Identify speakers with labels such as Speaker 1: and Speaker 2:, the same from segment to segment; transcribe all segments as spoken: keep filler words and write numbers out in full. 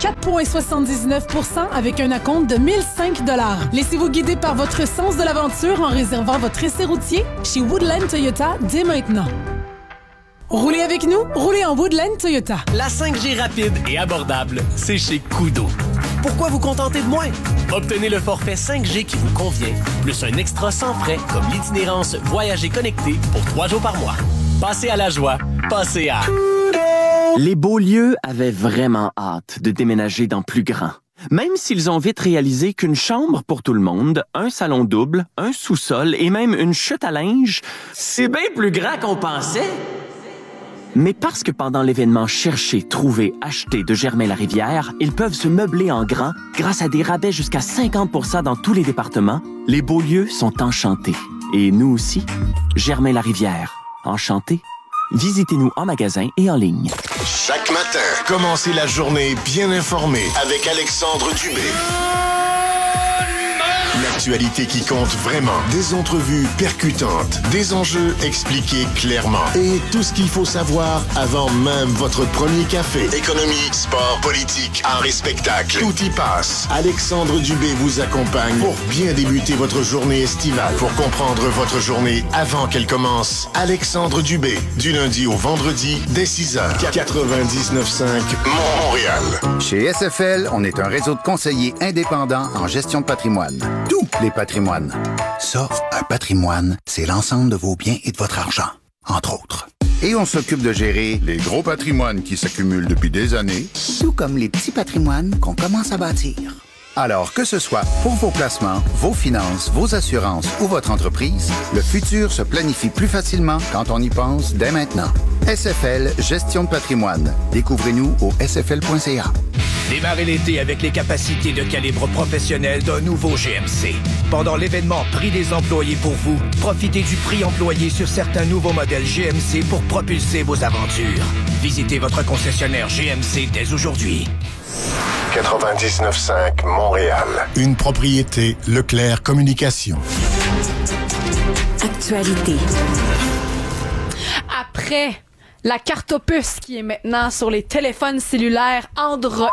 Speaker 1: quatre virgule soixante-dix-neuf pour cent avec un acompte de mille cinq dollars. Laissez-vous guider par votre sens de l'aventure en réservant votre essai routier chez Woodland Toyota dès maintenant. Roulez avec nous, roulez en Woodland Toyota.
Speaker 2: La cinq G rapide et abordable, c'est chez Kudo. Pourquoi vous contenter de moins? Obtenez le forfait cinq G qui vous convient, plus un extra sans frais comme l'itinérance Voyager connecté pour trois jours par mois. Passez à la joie, passez à...
Speaker 3: Les Beaulieu avaient vraiment hâte de déménager dans plus grand. Même s'ils ont vite réalisé qu'une chambre pour tout le monde, un salon double, un sous-sol et même une chute à linge, c'est bien plus grand qu'on pensait. Mais parce que pendant l'événement Chercher, Trouver, Acheter de Germain-Larivière, ils peuvent se meubler en grand grâce à des rabais jusqu'à cinquante pour cent dans tous les départements, les Beaulieu sont enchantés. Et nous aussi, Germain-Larivière, enchantés. Visitez-nous en magasin et en ligne.
Speaker 4: Chaque matin, commencez la journée bien informé avec Alexandre Dubé. L'actualité qui compte vraiment. Des entrevues percutantes, des enjeux expliqués clairement et tout ce qu'il faut savoir avant même votre premier café. Économie, sport, politique, art et spectacle. Tout y passe. Alexandre Dubé vous accompagne pour bien débuter votre journée estivale. Pour comprendre votre journée avant qu'elle commence, Alexandre Dubé, du lundi au vendredi, dès six heures. quatre-vingt-dix-neuf cinq Montréal.
Speaker 5: Chez S F L, on est un réseau de conseillers indépendants en gestion de patrimoine. Tous les patrimoines. Ça, un patrimoine, c'est l'ensemble de vos biens et de votre argent, entre autres. Et on s'occupe de gérer les gros patrimoines qui s'accumulent depuis des années, tout comme les petits patrimoines qu'on commence à bâtir. Alors, que ce soit pour vos placements, vos finances, vos assurances ou votre entreprise, le futur se planifie plus facilement quand on y pense dès maintenant. S F L Gestion de patrimoine. Découvrez-nous au s f l point c a.
Speaker 6: Démarrez l'été avec les capacités de calibre professionnel d'un nouveau G M C. Pendant l'événement Prix des employés pour vous, profitez du prix employé sur certains nouveaux modèles G M C pour propulser vos aventures. Visitez votre concessionnaire G M C dès aujourd'hui.
Speaker 4: quatre-vingt-dix-neuf cinq Montréal. Une propriété Leclerc Communication.
Speaker 7: Actualité.
Speaker 1: Après la carte opus qui est maintenant sur les téléphones cellulaires Android,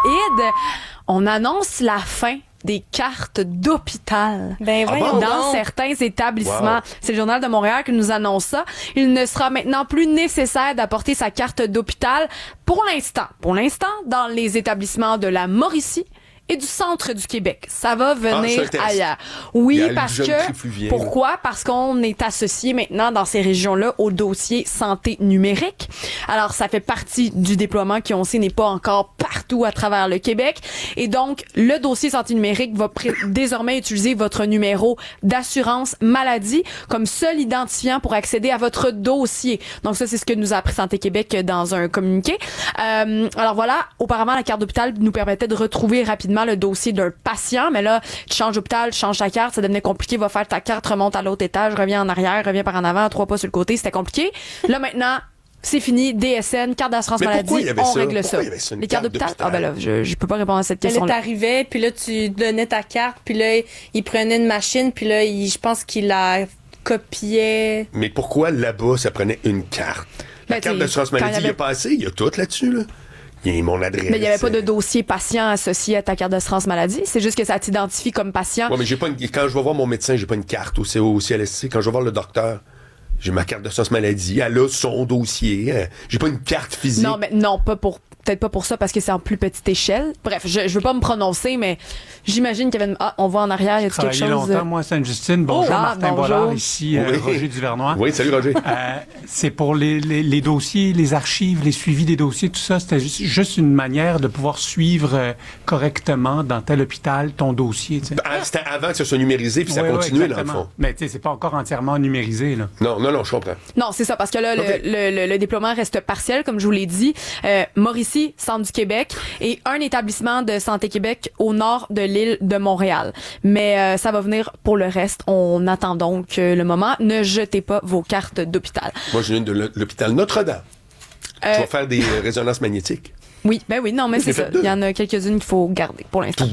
Speaker 1: on annonce la fin des cartes d'hôpital.
Speaker 8: Ben voyons
Speaker 1: Dans
Speaker 8: donc.
Speaker 1: certains établissements.
Speaker 8: Wow.
Speaker 1: C'est le Journal de Montréal qui nous annonce ça. Il ne sera maintenant plus nécessaire d'apporter sa carte d'hôpital pour l'instant. Pour l'instant, dans les établissements de la Mauricie et du centre du Québec. Ça va venir
Speaker 9: ah,
Speaker 1: ailleurs. Oui,
Speaker 9: Il y a
Speaker 1: parce
Speaker 9: le jeune
Speaker 1: que...
Speaker 9: trifluvien,
Speaker 1: Pourquoi?
Speaker 9: là.
Speaker 1: Parce qu'on est associé maintenant dans ces régions-là au dossier santé numérique. Alors, ça fait partie du déploiement qui, on sait, n'est pas encore partout à travers le Québec. Et donc, le dossier santé numérique va pré- désormais utiliser votre numéro d'assurance maladie comme seul identifiant pour accéder à votre dossier. Donc, ça, c'est ce que nous a appris Santé Québec dans un communiqué. Euh, alors voilà, auparavant, la carte d'hôpital nous permettait de retrouver rapidement le dossier d'un patient, mais là, tu changes d'hôpital, tu changes ta carte, ça devenait compliqué, va faire ta carte, remonte à l'autre étage, revient en arrière, revient par en avant, trois pas sur le côté, c'était compliqué. Là, maintenant, c'est fini, D S N, carte d'assurance
Speaker 9: Mais
Speaker 1: maladie,
Speaker 9: pourquoi il y avait
Speaker 1: on
Speaker 9: ça?
Speaker 1: règle
Speaker 9: Pourquoi
Speaker 1: ça.
Speaker 9: il y avait ça, une
Speaker 1: Les cartes
Speaker 9: carte
Speaker 1: d'hôpital?
Speaker 9: d'hôpital?
Speaker 1: Ah ben là, je, je peux pas répondre à cette
Speaker 8: Elle
Speaker 1: question-là.
Speaker 8: t'arrivais, puis là, tu donnais ta carte, puis là, il prenait une machine, puis là, il, je pense qu'il la copiait.
Speaker 9: Mais pourquoi là-bas, ça prenait une carte? La
Speaker 1: Ben,
Speaker 9: carte
Speaker 1: t'sais,
Speaker 9: d'assurance
Speaker 1: quand il y
Speaker 9: maladie, il y a
Speaker 1: avait-
Speaker 9: pas assez. Il y a tout là-dessus, là. Il y a mon adresse.
Speaker 1: Mais il n'y avait pas de dossier patient associé à ta carte d'assurance maladie. C'est juste que ça t'identifie comme patient.
Speaker 9: Ouais, mais j'ai pas une... quand je vais voir mon médecin, j'ai pas une carte au C O, au C L S C. Quand je vais voir le docteur, j'ai ma carte d'assurance maladie. Elle a son dossier. Euh, J'ai pas une carte physique.
Speaker 1: Non, mais non, pas pour peut-être pas pour ça parce que c'est en plus petite échelle. Bref, je, je veux pas me prononcer, mais j'imagine qu'il y avait une... Ah, on voit en arrière, il y a quelque
Speaker 10: Travaillé
Speaker 1: chose.
Speaker 10: longtemps, moi, à Sainte-Justine. Bonjour,
Speaker 1: Oh, ah,
Speaker 10: Martin
Speaker 1: bonjour.
Speaker 10: Bollard, ici, euh,
Speaker 9: Oui.
Speaker 10: Roger Duvernois.
Speaker 9: Oui, salut, Roger.
Speaker 10: Euh, c'est pour les, les, les dossiers, les archives, les suivis des dossiers, tout ça. C'était juste, juste une manière de pouvoir suivre euh, correctement dans tel hôpital ton dossier. tu sais.
Speaker 9: Ah, c'était avant que ça soit numérisé, puis ça
Speaker 10: Ouais, ouais,
Speaker 9: continue, dans le
Speaker 10: exactement.
Speaker 9: fond.
Speaker 10: Mais tu sais, c'est pas encore entièrement numérisé, là.
Speaker 9: Non, non, non, je comprends.
Speaker 1: Non, c'est ça, parce que là, le,
Speaker 9: Ok.
Speaker 1: le, le, le déploiement reste partiel, comme je vous l'ai dit. Euh, Mauricie, centre du Québec, et un établissement de Santé Québec au nord de l'île de Montréal. Mais euh, ça va venir pour le reste. On attend donc euh, le moment. Ne jetez pas vos cartes d'hôpital.
Speaker 9: Moi, je viens de l'hô- l'hôpital Notre-Dame.
Speaker 1: Euh,
Speaker 9: Je vais faire des euh, résonances magnétiques.
Speaker 1: Oui, ben oui, non, mais
Speaker 9: J'ai
Speaker 1: c'est
Speaker 9: fait
Speaker 1: ça.
Speaker 9: deux.
Speaker 1: Il y en a quelques-unes qu'il faut garder pour l'instant.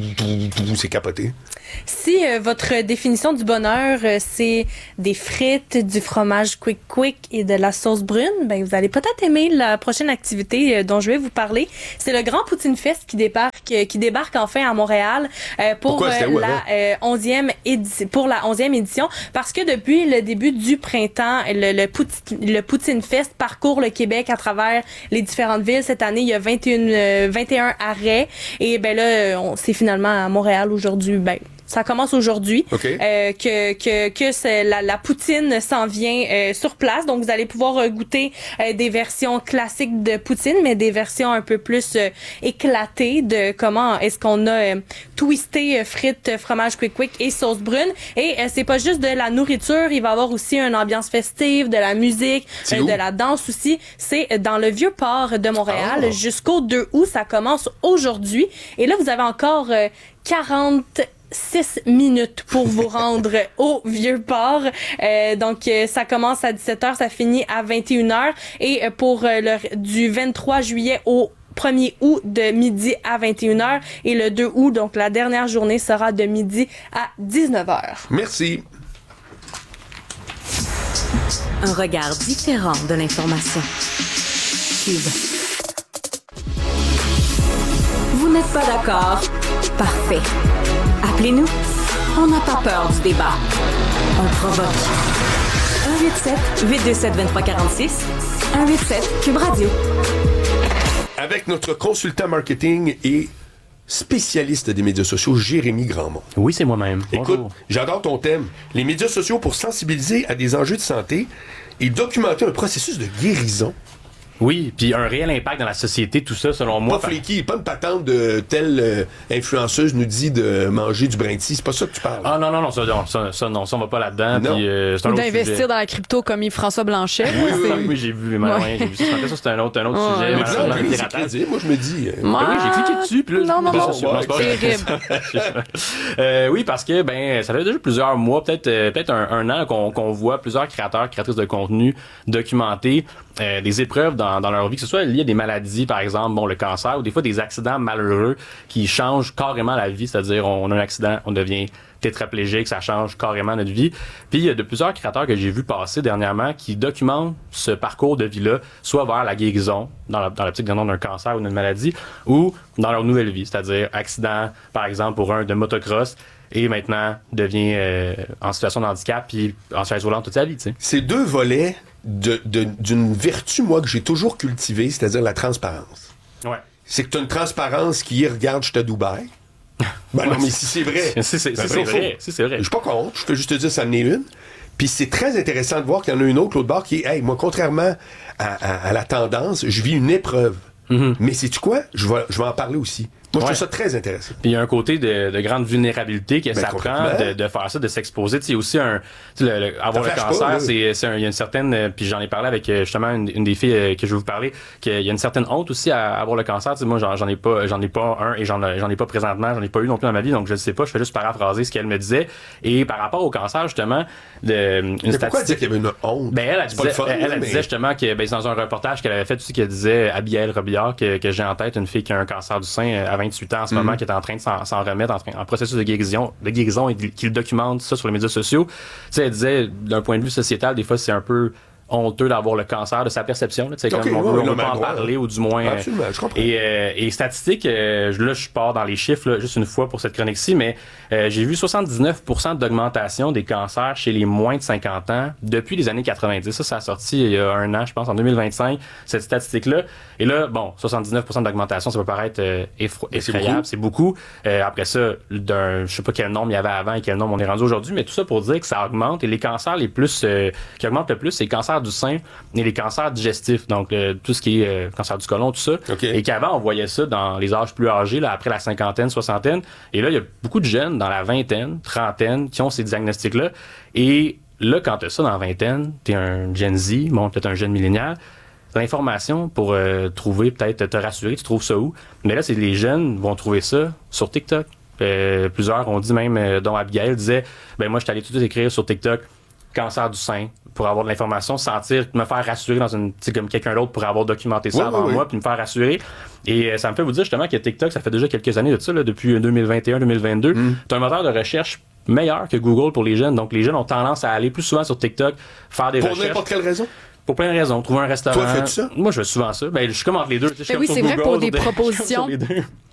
Speaker 9: C'est capoté.
Speaker 8: Si euh, votre définition du bonheur, euh, c'est des frites, du fromage quick quick et de la sauce brune, ben vous allez peut-être aimer la prochaine activité euh, dont je vais vous parler. C'est le Grand Poutine Fest qui débarque euh, qui débarque enfin à Montréal euh, pour euh, où, la euh, onzième édition, pour la onzième édition, parce que depuis le début du printemps, le, le, Poutine, le Poutine Fest parcourt le Québec à travers les différentes villes. Cette année, il y a vingt et un, euh, vingt et un arrêts, et ben là, on, c'est finalement à Montréal aujourd'hui. Ben, ça commence aujourd'hui,
Speaker 9: okay.
Speaker 8: euh, que que que c'est la, la poutine s'en vient euh, sur place. Donc vous allez pouvoir euh, goûter euh, des versions classiques de poutine, mais des versions un peu plus euh, éclatées de comment est-ce qu'on a euh, twisté euh, frites, fromage quick quick et sauce brune. Et euh, c'est pas juste de la nourriture, il va y avoir aussi une ambiance festive, de la musique, euh, de la danse aussi. C'est dans le Vieux-Port de Montréal oh. jusqu'au deux août. Ça commence aujourd'hui. Et là vous avez encore euh, quarante six minutes pour vous rendre au Vieux-Port. Euh, donc, euh, ça commence à dix-sept heures, ça finit à vingt et une heures. Et euh, pour euh, le, du vingt-trois juillet au premier août, de midi à vingt et une heures. Et le deux août, donc la dernière journée, sera de midi à dix-neuf heures.
Speaker 9: Merci.
Speaker 7: Un regard différent de l'information. Cube. Vous n'êtes pas d'accord? Parfait. Appelez-nous. On n'a pas peur du débat. On provoque. un huit sept huit deux sept deux trois quatre six. un huit sept Cube Radio.
Speaker 9: Avec notre consultant marketing et spécialiste des médias sociaux, Jérémy Grandmont.
Speaker 11: Oui, c'est moi-même.
Speaker 9: Écoute,
Speaker 11: bonjour.
Speaker 9: J'adore ton thème. Les médias sociaux pour sensibiliser à des enjeux de santé et documenter un processus de guérison.
Speaker 11: Oui, puis un réel impact dans la société, tout ça, selon moi.
Speaker 9: Pas flaky, pas une patente de telle euh, influenceuse nous dit de manger du brin de scie, c'est pas ça que tu parles.
Speaker 11: Ah non, non, non, ça, non, ça, ça, non, ça on va pas là-dedans. Puis, euh, c'est un
Speaker 1: Ou
Speaker 11: autre
Speaker 1: d'investir
Speaker 11: sujet.
Speaker 1: dans la crypto comme Yves-François Blanchet.
Speaker 11: Oui, oui,
Speaker 1: c'est...
Speaker 11: oui, j'ai vu, mais ouais. j'ai vu ça. Ça, c'est un autre, un autre
Speaker 1: ouais,
Speaker 11: sujet.
Speaker 1: ouais.
Speaker 11: Mais
Speaker 9: non, c'est crédible. Moi, je me dis... Euh...
Speaker 11: Ben oui, j'ai cliqué dessus, puis là...
Speaker 1: Non, non, non,
Speaker 11: non,
Speaker 1: c'est terrible.
Speaker 11: euh, oui, parce que, ben, ça fait déjà plusieurs mois, peut-être euh, peut-être un, un an qu'on, qu'on voit plusieurs créateurs, créatrices de contenu documenter euh, des épreuves dans, dans leur vie, que ce soit lié à des maladies, par exemple, bon, le cancer, ou des fois des accidents malheureux qui changent carrément la vie, c'est-à-dire on a un accident, on devient tétraplégique, ça change carrément notre vie. Puis il y a de plusieurs créateurs que j'ai vu passer dernièrement qui documentent ce parcours de vie-là, soit vers la guérison, dans la, dans l'optique d'un cancer ou d'une maladie, ou dans leur nouvelle vie, c'est-à-dire accident, par exemple, pour un de motocross, et maintenant devient euh, en situation de handicap, puis en chaise roulante toute sa vie, tu sais.
Speaker 9: C'est deux volets de, de, d'une vertu, moi, que j'ai toujours cultivée, c'est-à-dire la transparence.
Speaker 11: Ouais.
Speaker 9: C'est que tu as une transparence qui est « regarde, je te Dubaï ». Ben non, mais si c'est vrai.
Speaker 11: Si c'est,
Speaker 9: ben,
Speaker 11: si c'est vrai. Si c'est vrai.
Speaker 9: Je suis pas contre, je fais juste te dire ça en est une. Puis c'est très intéressant de voir qu'il y en a une autre, l'autre bord, qui est, hey, moi, contrairement à, à, à la tendance, je vis une épreuve. Mm-hmm. Mais sais-tu quoi? Je vais, je vais en parler aussi. Moi, je
Speaker 11: ouais.
Speaker 9: trouve ça très intéressant.
Speaker 11: Puis il y a un côté de, de grande vulnérabilité que
Speaker 9: ben,
Speaker 11: ça prend de, de faire ça, de s'exposer. Tu sais, aussi un, tu sais, le, le, avoir le cancer, pas, c'est, c'est un, il y a une certaine, euh, puis j'en ai parlé avec justement une, une des filles euh, que je vais vous parler, qu'il y a une certaine honte aussi à, à avoir le cancer. Tu sais, moi, j'en, j'en ai pas, j'en ai pas un et j'en, j'en ai pas présentement, j'en ai pas eu non plus dans ma vie, donc je ne sais pas. Je fais juste paraphraser ce qu'elle me disait. Et par rapport au cancer, justement, de, une
Speaker 9: mais
Speaker 11: statistique.
Speaker 9: Pourquoi dire qu'il y avait une honte?
Speaker 11: Ben elle, elle disait,
Speaker 9: fun,
Speaker 11: elle, elle
Speaker 9: mais...
Speaker 11: disait justement que, ben c'est dans un reportage qu'elle avait fait aussi, qu'elle disait Abigail Robillard que, que j'ai en tête, une fille qui a un cancer du sein à vingt-huit ans en ce mm-hmm. moment, qui est en train de s'en, s'en remettre, en, train, en processus de guérison, de guérison et qu'il documente ça sur les médias sociaux. Tu sais, elle disait, d'un point de vue sociétal, des fois, c'est un peu honteux d'avoir le cancer, de sa perception. Là, okay, comme on veut, ouais, on veut pas en parler, ou du moins...
Speaker 9: Absolument, je comprends.
Speaker 11: Et, euh, et statistiques, euh, là, je pars dans les chiffres, là, juste une fois pour cette chronique-ci, mais euh, j'ai vu soixante-dix-neuf pour cent d'augmentation des cancers chez les moins de cinquante ans depuis les années quatre-vingt-dix. Ça, ça a sorti il y a un an, je pense, en deux mille vingt-cinq, cette statistique-là. Et là, bon, soixante-dix-neuf pour cent d'augmentation, ça peut paraître euh, effro- effrayable, c'est beaucoup. C'est beaucoup. Euh, après ça, d'un, je sais pas quel nombre il y avait avant et quel nombre on est rendu aujourd'hui, mais tout ça pour dire que ça augmente. Et les cancers les plus euh, qui augmentent le plus, c'est les cancers du sein et les cancers digestifs, donc euh, tout ce qui est euh, cancer du côlon, tout ça.
Speaker 9: Okay.
Speaker 11: Et qu'avant, on voyait ça dans les âges plus âgés, là, après la cinquantaine, soixantaine. Et là, il y a beaucoup de jeunes dans la vingtaine, trentaine, qui ont ces diagnostics-là. Et là, quand tu as ça dans la vingtaine, tu es un Gen Z, bon, peut-être un jeune millénial, l'information pour euh, trouver, peut-être te rassurer, tu trouves ça où? Mais là, c'est les jeunes vont trouver ça sur TikTok. Euh, plusieurs ont dit même, euh, dont Abigail disait, ben moi, je suis allé tout de suite écrire sur TikTok cancer du sein pour avoir de l'information, sentir, me faire rassurer dans une, tu sais, comme quelqu'un d'autre pour avoir documenté ça oui, avant oui, moi, oui. puis me faire rassurer. Et euh, ça me fait vous dire justement que TikTok, ça fait déjà quelques années de ça, là, depuis deux mille vingt et un deux mille vingt-deux. Mm. Tu as un moteur de recherche meilleur que Google pour les jeunes. Donc, les jeunes ont tendance à aller plus souvent sur TikTok, faire des
Speaker 9: pour
Speaker 11: recherches.
Speaker 9: Pour n'importe quelle raison?
Speaker 11: Pour plein de raisons. Trouver un restaurant.
Speaker 9: Toi, fais-tu ça?
Speaker 11: Moi, je fais souvent ça. Ben, je suis comme entre les deux. Je suis
Speaker 1: oui,
Speaker 11: comme
Speaker 1: c'est
Speaker 11: sur
Speaker 1: vrai
Speaker 11: Google,
Speaker 1: pour des
Speaker 11: de...
Speaker 1: propositions.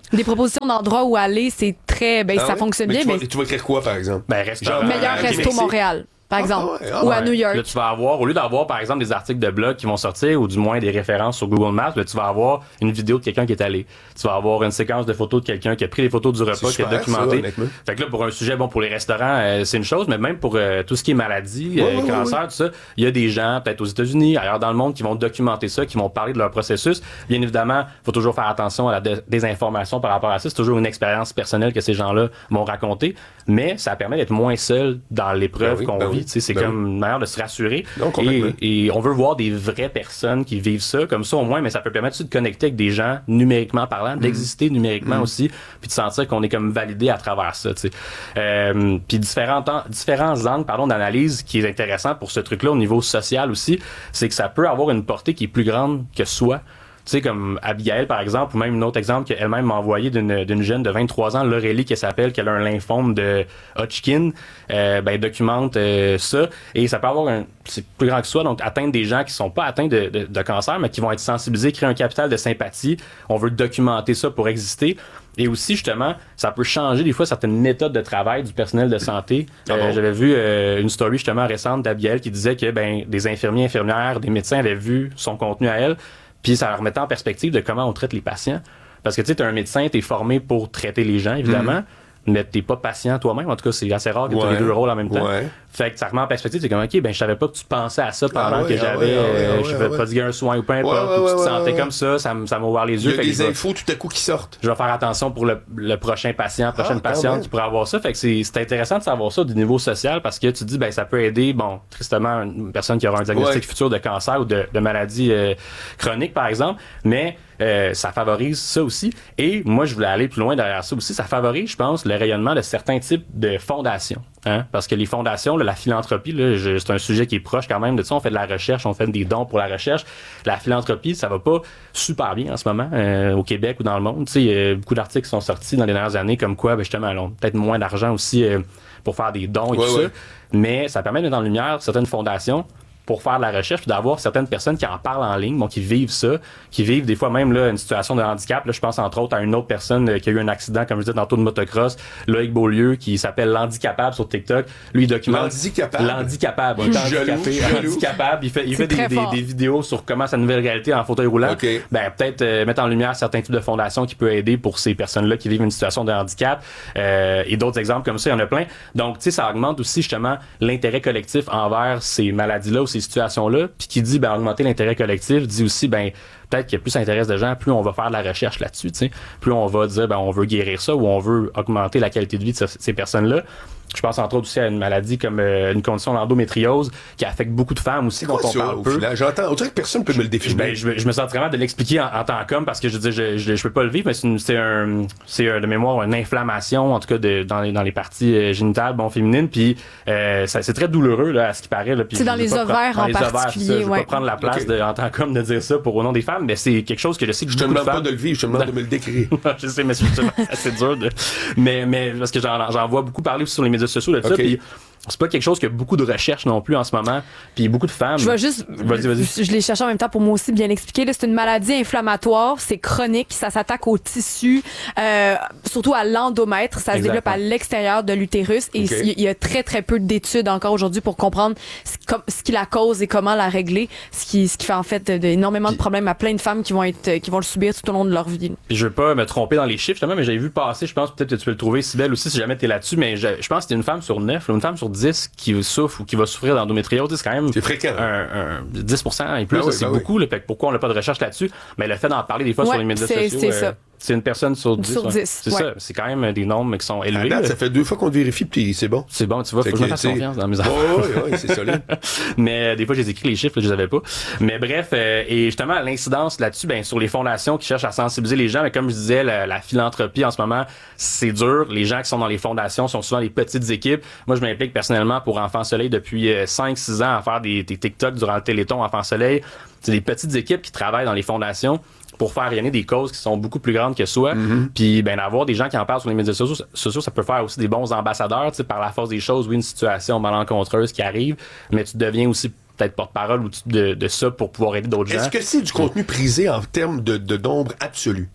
Speaker 1: Des propositions d'endroits où aller, c'est très... Ben,
Speaker 9: Ah
Speaker 1: ça
Speaker 9: ouais?
Speaker 1: fonctionne
Speaker 9: Mais
Speaker 1: bien,
Speaker 9: tu vas,
Speaker 1: mais...
Speaker 9: tu vas écrire quoi, par exemple?
Speaker 11: Ben, restaurant.
Speaker 1: Meilleur
Speaker 11: euh,
Speaker 1: resto
Speaker 11: Québec.
Speaker 1: Montréal, par exemple.
Speaker 9: Ah, ouais, ah,
Speaker 1: ou à
Speaker 9: ouais.
Speaker 1: New York.
Speaker 11: Là, tu vas avoir, au lieu d'avoir, par exemple, des articles de blog qui vont sortir, ou du moins des références sur Google Maps, là, tu vas avoir une vidéo de quelqu'un qui est allé. Tu vas avoir une séquence de photos de quelqu'un qui a pris les photos du repas,
Speaker 9: C'est
Speaker 11: qui a
Speaker 9: super,
Speaker 11: documenté.
Speaker 9: ça, honnêtement.
Speaker 11: Fait que là, pour un sujet, bon, pour les restaurants, euh, c'est une chose, mais même pour euh, tout ce qui est maladie,
Speaker 9: Ouais,
Speaker 11: euh,
Speaker 9: ouais,
Speaker 11: cancer,
Speaker 9: ouais.
Speaker 11: tout ça, il y a des gens, peut-être aux États-Unis, ailleurs dans le monde, qui vont documenter ça, qui vont parler de leur processus. Bien évidemment, faut toujours faire attention à la dé- désinformation par rapport à ça. C'est toujours une expérience personnelle que ces gens-là vont raconter, mais ça permet d'être moins seul dans l'épreuve
Speaker 9: Ben oui,
Speaker 11: qu'on
Speaker 9: ben
Speaker 11: vit.
Speaker 9: oui,
Speaker 11: Tu sais, c'est
Speaker 9: ben
Speaker 11: comme une manière de se rassurer.
Speaker 9: Non, complètement.
Speaker 11: et, et on veut voir des vraies personnes qui vivent ça, comme ça au moins, mais ça peut permettre aussi de connecter avec des gens numériquement parlant, d'exister numériquement aussi, puis de sentir qu'on est comme validé à travers ça. Tu sais. Euh, puis différents, temps- différents angles pardon, d'analyse qui est intéressant pour ce truc-là au niveau social aussi, c'est que ça peut avoir une portée qui est plus grande que soi. Tu sais, comme Abigail, par exemple, ou même un autre exemple qu'elle-même m'a envoyé d'une, d'une jeune de vingt-trois ans, Laurélie, qui s'appelle, qui a un lymphome de Hodgkin, euh, ben, documente euh, ça. Et ça peut avoir un... C'est plus grand que soi, donc atteindre des gens qui sont pas atteints de, de, de cancer, mais qui vont être sensibilisés, créer un capital de sympathie. On veut documenter ça pour exister. Et aussi, justement, ça peut changer des fois certaines méthodes de travail du personnel de santé.
Speaker 9: Ah bon?
Speaker 11: Euh, j'avais vu euh, une story justement récente d'Abigail qui disait que ben, des infirmiers, infirmières, des médecins avaient vu son contenu à elle. Puis ça leur mettait en perspective de comment on traite les patients. Parce que tu sais, t'es un médecin, t'es formé pour traiter les gens, évidemment, mm. mais t'es pas patient toi-même. En tout cas, c'est assez rare que tu aies
Speaker 9: Ouais.
Speaker 11: les deux rôles en même temps.
Speaker 9: Ouais.
Speaker 11: Fait que ça remet en perspective, c'est comme, OK, ben je savais pas que tu pensais à ça pendant
Speaker 9: Ah ouais,
Speaker 11: que
Speaker 9: ah
Speaker 11: j'avais,
Speaker 9: ouais, ah ouais,
Speaker 11: euh,
Speaker 9: ah
Speaker 11: je
Speaker 9: ouais,
Speaker 11: vais
Speaker 9: ouais.
Speaker 11: prodiguer un soin ou peu importe,
Speaker 9: Ouais, ouais,
Speaker 11: ou tu te
Speaker 9: ouais,
Speaker 11: sentais
Speaker 9: ouais,
Speaker 11: comme
Speaker 9: ouais.
Speaker 11: ça, ça, m- ça m'a ouvert les
Speaker 9: Il y
Speaker 11: yeux.
Speaker 9: a
Speaker 11: Fait que
Speaker 9: des
Speaker 11: je vais-
Speaker 9: infos tout à coup qui sortent.
Speaker 11: je vais faire attention pour le, le prochain patient, prochaine
Speaker 9: Ah, quand
Speaker 11: patiente
Speaker 9: même.
Speaker 11: qui pourrait avoir ça. Fait que c'est, c'est intéressant de savoir ça du niveau social parce que tu te dis, ben, ça peut aider, bon, tristement, une personne qui aura un diagnostic
Speaker 9: Ouais.
Speaker 11: futur de cancer ou de, de maladie euh, chronique, par exemple, mais euh, ça favorise ça aussi. Et moi, je voulais aller plus loin derrière ça aussi. Ça favorise, je pense, le rayonnement de certains types de fondations. Hein? Parce que les fondations, là, la philanthropie, là, je- c'est un sujet qui est proche quand même de ça. On fait de la recherche, on fait des dons pour la recherche. La philanthropie, ça va pas super bien en ce moment euh, au Québec ou dans le monde. Tu sais, il y a beaucoup d'articles qui sont sortis dans les dernières années comme quoi, ben, justement, on a peut-être moins d'argent aussi euh, pour faire des dons et
Speaker 9: Ouais,
Speaker 11: tout
Speaker 9: ouais.
Speaker 11: ça. Mais ça permet de mettre en lumière certaines fondations pour faire de la recherche, puis d'avoir certaines personnes qui en parlent en ligne, bon, qui vivent ça, qui vivent des fois même là, une situation de handicap. Là, je pense entre autres à une autre personne euh, qui a eu un accident, comme je disais tantôt, de motocross, Loïc Beaulieu, qui s'appelle L'Handicapable sur TikTok. Lui, il documente...
Speaker 9: L'handicapable.
Speaker 11: L'handicapable. Il est
Speaker 9: Jaloux,
Speaker 11: handicapé,
Speaker 9: jaloux.
Speaker 11: handicapable. Il fait, il
Speaker 1: C'est
Speaker 11: fait des,
Speaker 1: très
Speaker 11: des,
Speaker 1: fort.
Speaker 11: des vidéos sur comment sa nouvelle réalité en fauteuil roulant.
Speaker 9: OK.
Speaker 11: Ben, peut-être euh, mettre en lumière certains types de fondations qui peuvent aider pour ces personnes-là qui vivent une situation de handicap. Euh, et d'autres exemples comme ça, il y en a plein. Donc, tu sais, ça augmente aussi justement l'intérêt collectif envers ces maladies-là ou ces situations-là. Puis qui dit, ben, augmenter l'intérêt collectif, dit aussi, ben, peut-être qu'il y a plus d'intérêt de gens, plus on va faire de la recherche là-dessus, tu sais. Plus on va dire, ben, on veut guérir ça ou on veut augmenter la qualité de vie de ce- ces personnes-là. Je pense entre autres aussi à une maladie comme euh, une condition l'endométriose qui affecte beaucoup de femmes aussi, dont
Speaker 9: Quoi,
Speaker 11: on
Speaker 9: ça,
Speaker 11: parle
Speaker 9: au
Speaker 11: peu.
Speaker 9: final? J'entends, on dirait que personne peut me le définir.
Speaker 11: Ben, je, me- je me sens vraiment de l'expliquer en, en tant qu'homme parce que je dis je, je, je peux pas le vivre, mais c'est, une, c'est un c'est un, de mémoire une inflammation en tout cas de, dans les dans les parties euh, génitales bon féminines, puis euh, ça, c'est très douloureux là à ce qui paraît là. Puis
Speaker 1: C'est
Speaker 11: je
Speaker 1: dans
Speaker 11: veux
Speaker 1: les
Speaker 11: pas
Speaker 1: ovaires
Speaker 11: prendre- dans
Speaker 1: en
Speaker 11: les ovaires,
Speaker 1: particulier,
Speaker 11: c'est ça, je veux
Speaker 1: ouais.
Speaker 11: pas prendre la place
Speaker 9: Ok.
Speaker 11: de, en tant qu'homme de dire ça pour au nom des femmes, mais c'est quelque chose que je sais que
Speaker 9: Je te
Speaker 11: beaucoup de
Speaker 9: demande pas
Speaker 11: femmes-
Speaker 9: de le vivre, je te demande de me le décrire.
Speaker 11: je sais, mais c'est c'est dur de. Mais, mais parce que j'en, j'en vois beaucoup parler aussi sur les médias sociaux de ça.
Speaker 9: Ok.
Speaker 11: Puis c'est pas quelque chose qui a beaucoup de recherche non plus en ce moment. Puis beaucoup de femmes.
Speaker 1: Je vais juste,
Speaker 11: Vas-y, vas-y.
Speaker 1: je l'ai cherché en même temps pour moi aussi bien l'expliquer. Là, c'est une maladie inflammatoire, c'est chronique, ça s'attaque au tissu, euh, surtout à l'endomètre, ça se développe à
Speaker 11: Exactement.
Speaker 1: l'extérieur de l'utérus et
Speaker 9: Ok.
Speaker 1: il il y a très très peu d'études encore aujourd'hui pour comprendre ce, com- ce qui la cause et comment la régler, ce qui, ce qui fait en fait de, énormément de problèmes à plein de femmes qui vont être, qui vont le subir tout au long de leur vie.
Speaker 11: Puis je veux pas me tromper dans les chiffres, justement, mais j'avais vu passer, je pense, peut-être que tu peux le trouver, Cybèle aussi, si jamais t'es là-dessus, mais je, je pense que c'est une femme sur neuf, là, une femme sur dix qui souffre ou qui va souffrir d'endométriose. C'est quand même
Speaker 9: C'est fréquent.
Speaker 11: un, un dix pour cent et plus,
Speaker 9: Ben oui,
Speaker 11: c'est
Speaker 9: ben oui.
Speaker 11: beaucoup. Là, fait que pourquoi on n'a pas de recherche là-dessus? Mais le fait d'en parler des fois
Speaker 1: Ouais,
Speaker 11: sur les médias
Speaker 1: c'est-
Speaker 11: sociaux,
Speaker 1: c'est ça.
Speaker 11: c'est une personne sur dix.
Speaker 1: Sur
Speaker 11: ouais.
Speaker 1: dix,
Speaker 11: C'est
Speaker 1: ouais.
Speaker 11: ça. C'est quand même des nombres qui sont
Speaker 9: À
Speaker 11: élevés.
Speaker 9: date,
Speaker 11: là.
Speaker 9: ça fait deux fois qu'on te vérifie, puis c'est bon.
Speaker 11: C'est bon, tu vois, faut
Speaker 9: Fait
Speaker 11: que je me
Speaker 9: que,
Speaker 11: fasse
Speaker 9: tu sais-
Speaker 11: confiance dans mes affaires.
Speaker 9: Oui, oui, oui, c'est solide.
Speaker 11: Mais euh, des fois, j'ai écrit les chiffres, là, je les avais pas. Mais bref, euh, et justement, l'incidence là-dessus, ben, sur les fondations qui cherchent à sensibiliser les gens, mais comme je disais, la, la philanthropie en ce moment, c'est dur. Les gens qui sont dans les fondations sont souvent des petites équipes. Moi, je m'implique personnellement pour Enfants Soleil depuis euh, cinq six ans à faire des, des TikTok durant le Téléthon Enfants Soleil. C'est des petites équipes qui travaillent dans les fondations pour faire rayonner des causes qui sont beaucoup plus grandes que soi. Puis ben d'avoir des gens qui en parlent sur les médias sociaux, sociaux ça peut faire aussi des bons ambassadeurs. Tu sais, par la force des choses, oui, une situation malencontreuse qui arrive, mais tu deviens aussi peut-être porte-parole ou tu- de, de ça pour pouvoir aider d'autres gens.
Speaker 9: Est-ce que c'est du contenu prisé en termes de, de nombre absolu?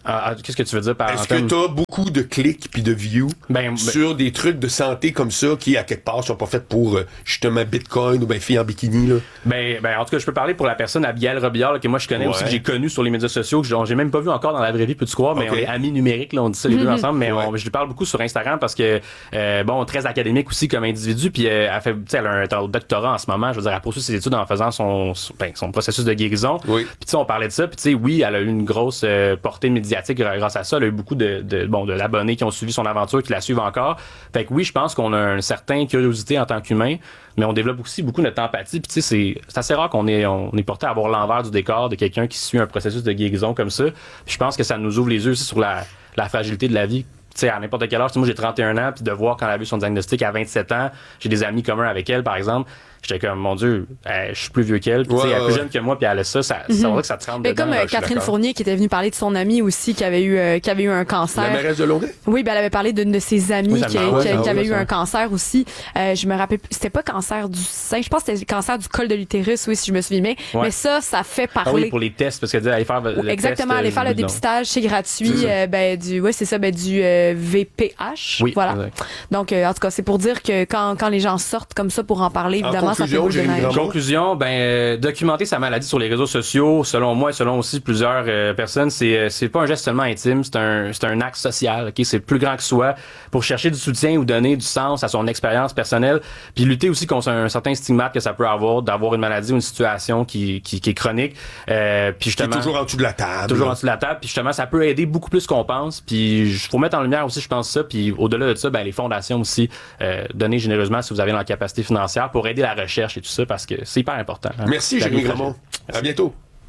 Speaker 11: Ah, ah, qu'est-ce que tu veux dire par
Speaker 9: Est-ce
Speaker 11: termes...
Speaker 9: que tu as beaucoup de clics puis de views
Speaker 11: ben, ben...
Speaker 9: sur des trucs de santé comme ça qui, à quelque part, sont pas faits pour euh, justement Bitcoin ou ben fille en bikini, là?
Speaker 11: Ben, ben, en tout cas, je peux parler pour la personne Abigail Robillard, là, que moi je connais
Speaker 9: ouais.
Speaker 11: aussi, que j'ai connu sur les médias sociaux, que j'ai même pas vu encore dans la vraie vie, peux-tu croire, mais okay. on est amis numériques, là, on dit ça les deux ensemble, mais ouais. on, je lui parle beaucoup sur Instagram parce que, euh, bon, très académique aussi comme individu, puis euh, elle fait, tu sais, elle a un doctorat en ce moment, je veux dire, elle poursuit ses études en faisant son, son, ben, son processus de guérison.
Speaker 9: Oui.
Speaker 11: Puis tu sais, on parlait de ça, puis tu sais, oui, elle a eu une grosse euh, portée médiatique grâce à ça. Elle a eu beaucoup de, de bon de d'abonnés qui ont suivi son aventure, qui la suivent encore. Fait que oui, je pense qu'on a une certaine curiosité en tant qu'humain, mais on développe aussi beaucoup notre empathie. Puis tu sais, c'est, c'est assez rare qu'on est on est porté à avoir l'envers du décor de quelqu'un qui suit un processus de guérison comme ça. Puis je pense que ça nous ouvre les yeux aussi sur la, la fragilité de la vie. Tu sais, à n'importe quel âge. Moi, j'ai trente et un ans, puis de voir quand elle a vu son diagnostic à vingt-sept ans, j'ai des amis communs avec elle, par exemple. J'étais comme, mon Dieu, euh, je suis plus vieux qu'elle, puis ouais, elle est plus ouais. jeune que moi, puis elle a ça, ça, mm-hmm. ça va que ça te rentre
Speaker 1: mais
Speaker 11: dedans.
Speaker 1: Comme euh, Catherine Fournier qui était venue parler de son amie aussi, qui avait eu, euh, qui avait eu un cancer.
Speaker 9: La mairesse de Longueuil?
Speaker 1: Oui, ben elle avait parlé d'une de ses amies
Speaker 11: oui,
Speaker 1: qui, qui,
Speaker 11: ouais,
Speaker 1: qui,
Speaker 11: ouais,
Speaker 1: qui avait
Speaker 11: ouais,
Speaker 1: eu
Speaker 11: ça.
Speaker 1: un cancer aussi. Euh, je me rappelle, c'était pas cancer du sein, je pense que c'était le cancer du col de l'utérus, oui, si je me souviens bien. Ouais. Mais ça, ça fait parler.
Speaker 11: Ah oui, pour les tests, parce qu'elle aller faire le
Speaker 1: Exactement,
Speaker 11: test,
Speaker 1: aller faire le dépistage, c'est gratuit. Euh, ben du, ouais, c'est ça, ben du euh, V P H.
Speaker 11: Oui,
Speaker 1: voilà.
Speaker 11: Exact.
Speaker 1: Donc, euh, en tout cas, c'est pour dire que quand, quand les gens sortent comme ça pour en parler, évidemment, ça fait boule de neige.
Speaker 11: Conclusion, ben euh, documenter sa maladie sur les réseaux sociaux, selon moi et selon aussi plusieurs euh, personnes, c'est c'est pas un geste seulement intime, c'est un c'est un acte social, ok, c'est plus grand que soi pour chercher du soutien ou donner du sens à son expérience personnelle, puis lutter aussi contre un certain stigmate que ça peut avoir d'avoir une maladie ou une situation qui qui, qui est chronique, euh, puis justement
Speaker 9: qui est toujours en dessous de la table,
Speaker 11: toujours en dessous de la table, puis justement ça peut aider beaucoup plus qu'on pense, puis faut mettre en lumière aussi, je pense ça, puis au-delà de ça, ben les fondations aussi, euh, donner généreusement si vous avez la capacité financière pour aider la recherche et tout ça parce que c'est hyper important. Hein?
Speaker 9: Merci, Jérémy Gramont. À bientôt.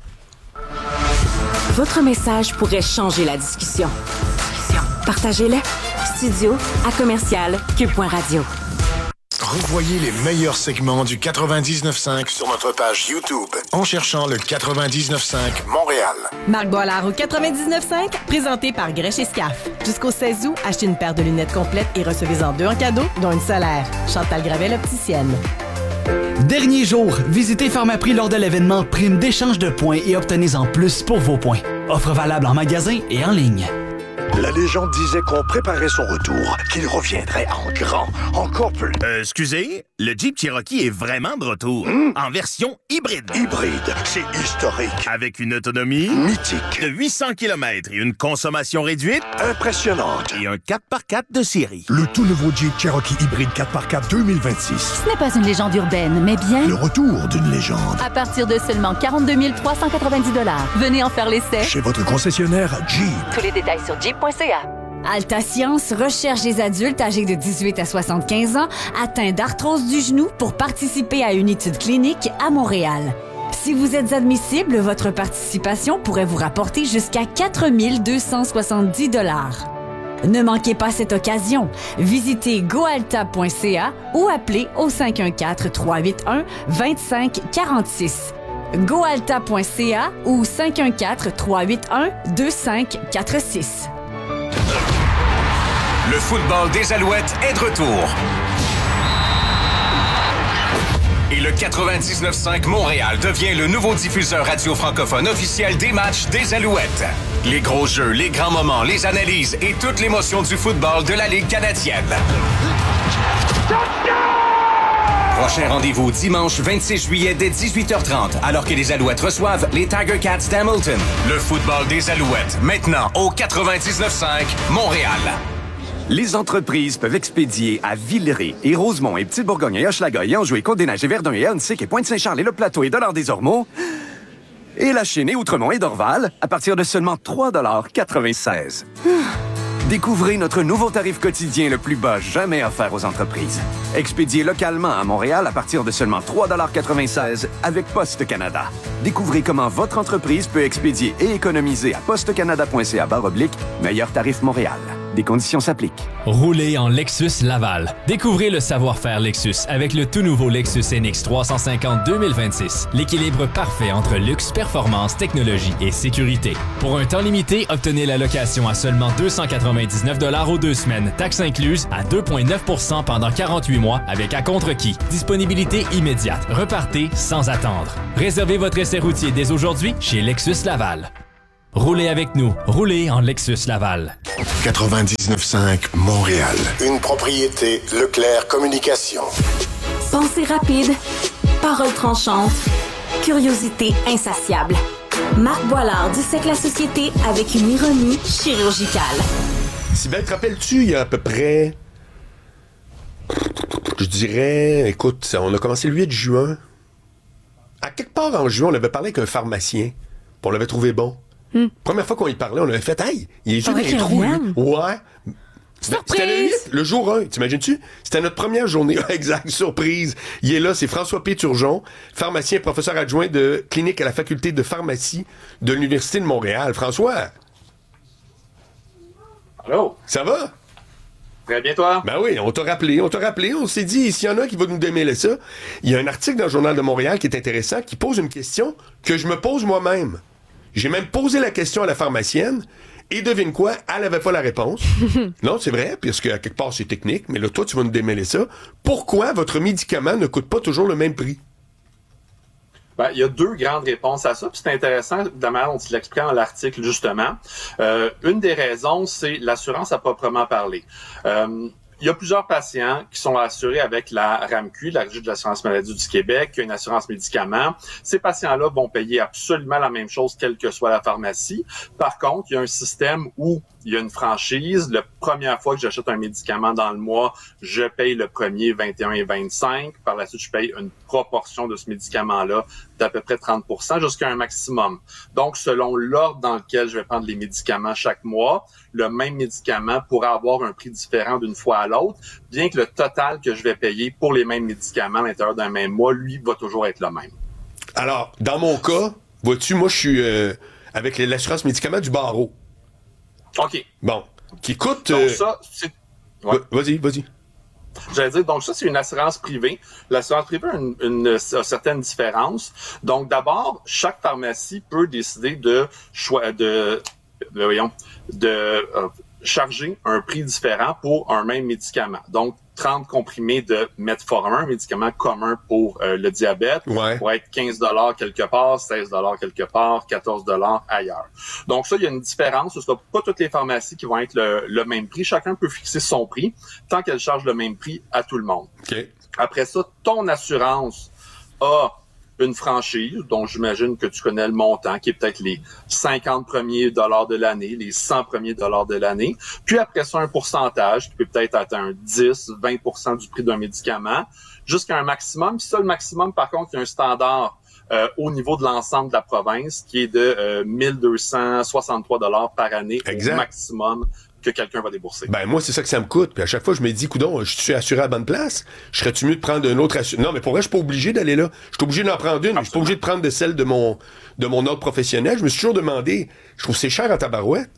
Speaker 7: Votre message pourrait changer la discussion. Partagez-le. Studio à commercial cube point radio.
Speaker 4: Revoyez les meilleurs segments du quatre-vingt-dix-neuf cinq sur notre page YouTube en cherchant le quatre-vingt-dix-neuf cinq Montréal.
Speaker 12: Marc Boilard au quatre-vingt-dix-neuf cinq, présenté par Grèche et Scaf. Jusqu'au seize août, achetez une paire de lunettes complètes et recevez-en deux en cadeau, dont une solaire. Chantal Gravel, opticienne.
Speaker 13: Dernier jour, visitez Pharmaprix lors de l'événement Prime d'échange de points et obtenez-en plus pour vos points. Offre valable en magasin et en ligne.
Speaker 14: La légende disait qu'on préparait son retour, qu'il reviendrait en grand, encore plus.
Speaker 15: Euh, excusez, le Jeep Cherokee est vraiment de retour, mmh. en version hybride.
Speaker 14: Hybride, c'est historique.
Speaker 15: Avec une autonomie
Speaker 14: mythique
Speaker 15: de huit cents kilomètres et une consommation réduite
Speaker 14: impressionnante.
Speaker 15: Et un quatre par quatre de série.
Speaker 14: Le tout nouveau Jeep Cherokee hybride quatre par quatre deux mille vingt-six.
Speaker 16: Ce n'est pas une légende urbaine, mais bien...
Speaker 14: le retour d'une légende.
Speaker 16: À partir de seulement quarante-deux mille trois cent quatre-vingt-dix dollars. Venez en faire l'essai.
Speaker 14: Chez votre concessionnaire Jeep.
Speaker 16: Tous les détails sur jeep point c a.
Speaker 17: Alta Science recherche des adultes âgés de dix-huit à soixante-quinze ans atteints d'arthrose du genou pour participer à une étude clinique à Montréal. Si vous êtes admissible, votre participation pourrait vous rapporter jusqu'à quatre mille deux cent soixante-dix dollars. Ne manquez pas cette occasion. Visitez goalta point c a ou appelez au cinq un quatre, trois huit un, deux cinq quatre six. goalta point c a ou cinq un quatre, trois huit un, deux cinq quatre six.
Speaker 18: Le football des Alouettes est de retour. Et le quatre-vingt-dix-neuf cinq Montréal devient le nouveau diffuseur radio francophone officiel des matchs des Alouettes. Les gros jeux, les grands moments, les analyses et toute l'émotion du football de la Ligue canadienne. Prochain rendez-vous dimanche vingt-six juillet dès dix-huit heures trente, alors que les Alouettes reçoivent les Tiger Cats d'Hamilton. Le football des Alouettes, maintenant au quatre-vingt-dix-neuf cinq Montréal.
Speaker 19: Les entreprises peuvent expédier à Villeray et Rosemont et Petite-Bourgogne et Hochelaga et Anjou et Côte-des-Neiges et Verdun et Huntsic et Pointe-Saint-Charles et Le Plateau et Dollard-des-Ormeaux et La Chine et Outremont et Dorval à partir de seulement trois dollars quatre-vingt-seize. Découvrez notre nouveau tarif quotidien le plus bas jamais offert aux entreprises. Expédié localement à Montréal à partir de seulement trois dollars quatre-vingt-seize avec Poste Canada. Découvrez comment votre entreprise peut expédier et économiser à postecanada point c a barre oblique meilleur tarif Montréal. Des conditions s'appliquent.
Speaker 20: Roulez en Lexus Laval. Découvrez le savoir-faire Lexus avec le tout nouveau Lexus N X trois cent cinquante deux mille vingt-six. L'équilibre parfait entre luxe, performance, technologie et sécurité. Pour un temps limité, obtenez la location à seulement deux cent quatre-vingt-dix-neuf dollars aux deux semaines, taxes incluses, à deux virgule neuf pour cent pendant quarante-huit mois avec acompte-requis. Disponibilité immédiate. Repartez sans attendre. Réservez votre essai routier dès aujourd'hui chez Lexus Laval. Roulez avec nous. Roulez en Lexus Laval.
Speaker 4: quatre-vingt-dix-neuf cinq Montréal. Une propriété Leclerc Communication.
Speaker 7: Pensée rapide, parole tranchante, curiosité insatiable. Marc Boilard dissèque la société avec une ironie chirurgicale.
Speaker 9: Sylvain, te rappelles-tu, il y a à peu près... Je dirais... Écoute, on a commencé le huit juin. À quelque part en juin, on avait parlé avec un pharmacien. Puis on l'avait trouvé bon. Hmm. Première fois qu'on y parlait, on avait fait « Hey, il est juste dans les trous, lui. » Ouais. Surprise! C'était le huit, le jour un, t'imagines-tu? C'était notre première journée. Exact, surprise. Il est là, c'est François P. Turgeon, pharmacien, professeur adjoint de clinique à la faculté de pharmacie de l'Université de Montréal. François!
Speaker 21: Allô?
Speaker 9: Ça va?
Speaker 21: Très bien, toi?
Speaker 9: Ben oui, on t'a rappelé, on t'a rappelé, on s'est dit, s'il y en a qui va nous démêler ça, il y a un article dans le Journal de Montréal qui est intéressant, qui pose une question que je me pose moi-même. J'ai même posé la question à la pharmacienne, et devine quoi, elle avait pas la réponse. Non, c'est vrai, puisque à quelque part c'est technique, mais là, toi, tu vas nous démêler ça. Pourquoi votre médicament ne coûte pas toujours le même prix?
Speaker 21: Ben, il y a deux grandes réponses à ça, puis c'est intéressant de la manière dont il l'explique dans l'article, justement. Euh, une des raisons, c'est l'assurance à proprement parler. Euh, Il y a plusieurs patients qui sont assurés avec la R A M Q, la Régie de l'assurance maladie du Québec, qui a une assurance médicaments. Ces patients-là vont payer absolument la même chose, quelle que soit la pharmacie. Par contre, il y a un système où il y a une franchise. La première fois que j'achète un médicament dans le mois, je paye le premier vingt et un et vingt-cinq. Par la suite, je paye une proportion de ce médicament-là d'à peu près trente pour cent jusqu'à un maximum. Donc, selon l'ordre dans lequel je vais prendre les médicaments chaque mois, le même médicament pourra avoir un prix différent d'une fois à l'autre, bien que le total que je vais payer pour les mêmes médicaments à l'intérieur d'un même mois, lui, va toujours être le même.
Speaker 9: Alors, dans mon cas, vois-tu, moi, je suis euh, avec l'assurance médicaments du barreau.
Speaker 21: OK.
Speaker 9: Bon. Qui coûte...
Speaker 21: Donc
Speaker 9: euh...
Speaker 21: ça, c'est... Ouais.
Speaker 9: Vas-y, vas-y.
Speaker 21: J'allais dire, donc ça, c'est une assurance privée. L'assurance privée a une, une, une certaine différence. Donc, d'abord, chaque pharmacie peut décider de choix de, de, voyons, de euh, charger un prix différent pour un même médicament. Donc, trente comprimés de metformin, un médicament commun pour euh, le diabète,
Speaker 9: ouais.
Speaker 21: pour être quinze dollars quelque part, seize dollars quelque part, quatorze dollars ailleurs. Donc ça, il y a une différence. Ce ne sera pas toutes les pharmacies qui vont être le, le même prix. Chacun peut fixer son prix tant qu'elle charge le même prix à tout le monde.
Speaker 9: Okay.
Speaker 21: Après ça, ton assurance a une franchise, dont j'imagine que tu connais le montant, qui est peut-être les cinquante premiers dollars de l'année, les cent premiers dollars de l'année. Puis après ça, un pourcentage qui peut peut-être atteindre dix, vingt pour cent du prix d'un médicament, jusqu'à un maximum. Puis ça, le maximum, par contre, il y a un standard euh, au niveau de l'ensemble de la province qui est de euh, mille deux cent soixante-trois dollars par année
Speaker 9: exact.
Speaker 21: Au maximum que quelqu'un va débourser.
Speaker 9: Ben moi, c'est ça que ça me coûte. Puis à chaque fois, je me dis, coudonc, je suis assuré à la bonne place. Je serais-tu mieux de prendre un autre assurance? Non, mais pour vrai, je suis pas obligé d'aller là. Je suis obligé d'en prendre une. Absolument. Je suis pas obligé de prendre de celle de mon de mon ordre professionnel. Je me suis toujours demandé, je trouve que c'est cher en tabarouette.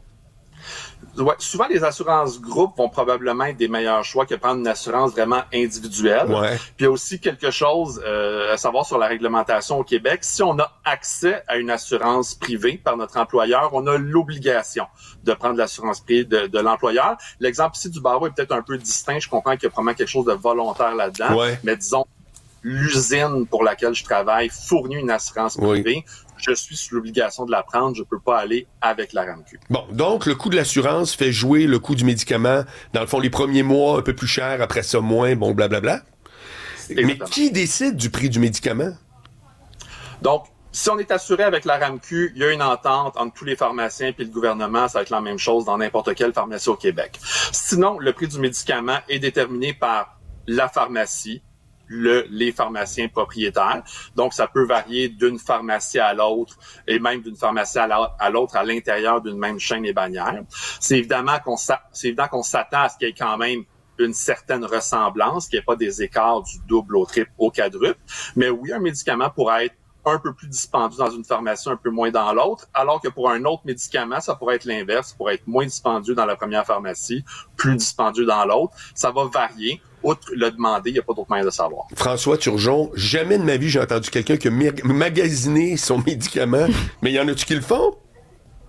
Speaker 21: Ouais, souvent, les assurances groupes vont probablement être des meilleurs choix que prendre une assurance vraiment individuelle.
Speaker 9: Ouais.
Speaker 21: Puis il y a aussi quelque chose euh, à savoir sur la réglementation au Québec. Si on a accès à une assurance privée par notre employeur, on a l'obligation de prendre l'assurance privée de, de l'employeur. L'exemple ici du barreau est peut-être un peu distinct. Je comprends qu'il y a probablement quelque chose de volontaire là-dedans.
Speaker 9: Ouais.
Speaker 21: Mais disons, l'usine pour laquelle je travaille fournit une assurance privée. Oui. Je suis sous l'obligation de la prendre, je peux pas aller avec la R A M Q.
Speaker 9: Bon, donc le coût de l'assurance fait jouer le coût du médicament. Dans le fond, les premiers mois, un peu plus cher, après ça, moins, bon, blablabla. Mais qui décide du prix du médicament?
Speaker 21: Donc, si on est assuré avec la R A M Q, il y a une entente entre tous les pharmaciens et le gouvernement, ça va être la même chose dans n'importe quelle pharmacie au Québec. Sinon, le prix du médicament est déterminé par la pharmacie, Le, les pharmaciens propriétaires. Donc, ça peut varier d'une pharmacie à l'autre et même d'une pharmacie à l'autre à l'intérieur d'une même chaîne et bannière. C'est évidemment qu'on c'est évident qu'on s'attend à ce qu'il y ait quand même une certaine ressemblance, qu'il n'y ait pas des écarts du double au triple au quadruple. Mais oui, un médicament pourrait être un peu plus dispendieux dans une pharmacie, un peu moins dans l'autre, alors que pour un autre médicament, ça pourrait être l'inverse, ça pourrait être moins dispendieux dans la première pharmacie, plus dispendieux dans l'autre. Ça va varier. Outre le demander, il n'y a pas d'autre moyen de savoir.
Speaker 9: François Turgeon, jamais de ma vie j'ai entendu quelqu'un qui a magasiné son médicament, mais il y en a-tu qui le font?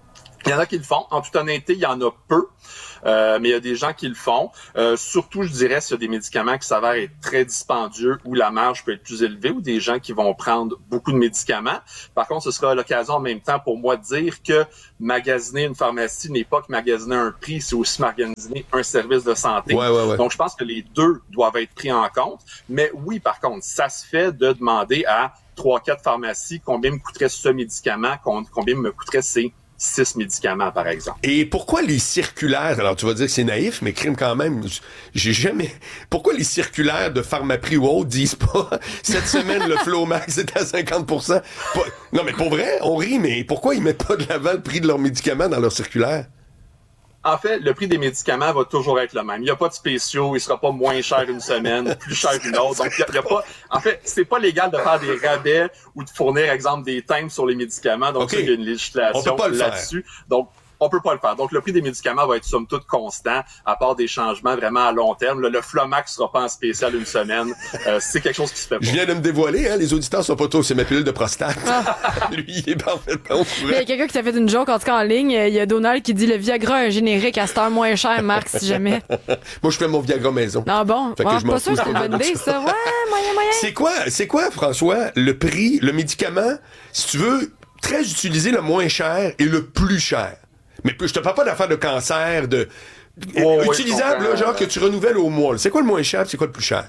Speaker 21: Il y en a qui le font. En toute honnêteté, il y en a peu. Euh, mais il y a des gens qui le font. Euh, surtout, je dirais, s'il y a des médicaments qui s'avèrent être très dispendieux où la marge peut être plus élevée ou des gens qui vont prendre beaucoup de médicaments. Par contre, ce sera l'occasion en même temps pour moi de dire que magasiner une pharmacie n'est pas que magasiner un prix, c'est aussi magasiner un service de santé.
Speaker 9: Ouais, ouais, ouais.
Speaker 21: Donc, je pense que les deux doivent être pris en compte. Mais oui, par contre, ça se fait de demander à trois, quatre pharmacies combien me coûterait ce médicament, combien me coûterait ces six médicaments, par exemple.
Speaker 9: Et pourquoi les circulaires, alors tu vas dire que c'est naïf, mais crime quand même, j'ai jamais... Pourquoi les circulaires de Pharmaprix ou autres disent pas « Cette semaine, le Flomax est à cinquante pour cent » Non, mais pour vrai, on rit, mais pourquoi ils mettent pas de l'avant le prix de leurs médicaments dans leurs circulaires?
Speaker 21: En fait, le prix des médicaments va toujours être le même. Il n'y a pas de spéciaux, il sera pas moins cher une semaine, plus cher une autre. Donc, il y a, y a pas. En fait, c'est pas légal de faire des rabais ou de fournir, exemple, des timbres sur les médicaments. Donc,
Speaker 9: okay.
Speaker 21: ça, il y a une législation là-dessus. Donc, on peut pas le faire. Donc, le prix des médicaments va être somme toute constant, à part des changements vraiment à long terme. Le, le Flomax sera pas en spécial une semaine. Euh, c'est quelque chose qui se fait pas.
Speaker 9: Je viens de me dévoiler, hein. Les auditeurs sont pas tous, c'est ma pilule de prostate. Ah. Lui, il est parfaitement au
Speaker 1: Il y a quelqu'un qui t'a fait une joke, en tout cas en ligne. Il y a Donald qui dit le Viagra un générique à cette heure moins cher, Marc, si jamais.
Speaker 9: Moi, je fais mon Viagra maison.
Speaker 1: Ah bon?
Speaker 9: Fait que
Speaker 1: ah,
Speaker 9: je m'en
Speaker 1: pas sûr que c'est une bonne idée, ça. Ouais, moyen, moyen.
Speaker 9: C'est quoi, c'est quoi, François, le prix, le médicament, si tu veux, très utilisé, le moins cher et le plus cher? Mais je te parle pas d'affaires de cancer, de oh, utilisable, oui, là, genre que tu renouvelles au mois. C'est quoi le moins cher, c'est quoi le plus cher?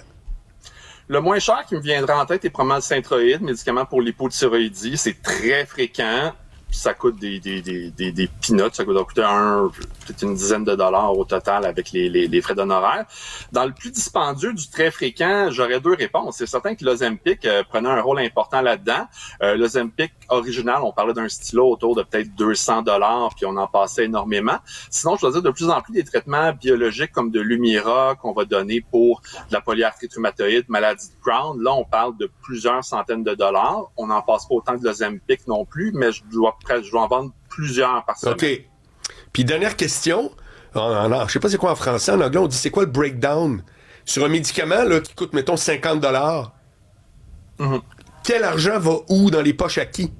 Speaker 21: Le moins cher qui me viendra en tête est probablement le Synthroid, médicament pour l'hypothyroïdie. C'est très fréquent. Ça coûte des des des des, des peanuts, ça coûte, ça coûte un peut-être une dizaine de dollars au total avec les les, les frais d'honoraires. Dans le plus dispendieux du très fréquent, j'aurais deux réponses. C'est certain que l'Ozempic euh, prenait un rôle important là-dedans. Euh, L'Ozempic original, on parlait d'un stylo autour de peut-être deux cents dollars, puis on en passait énormément. Sinon, je dois dire de plus en plus des traitements biologiques comme de l'Humira qu'on va donner pour de la polyarthrite rhumatoïde, maladie de Crohn. Là, on parle de plusieurs centaines de dollars. On n'en passe pas autant que l'Ozempic non plus, mais je dois je dois en vendre plusieurs par semaine.
Speaker 9: OK. Puis dernière question, en, en, je sais pas c'est quoi en français, en anglais on dit c'est quoi le breakdown sur un médicament là qui coûte mettons cinquante dollars.
Speaker 21: Mm-hmm.
Speaker 9: Quel argent va où dans les poches à qui?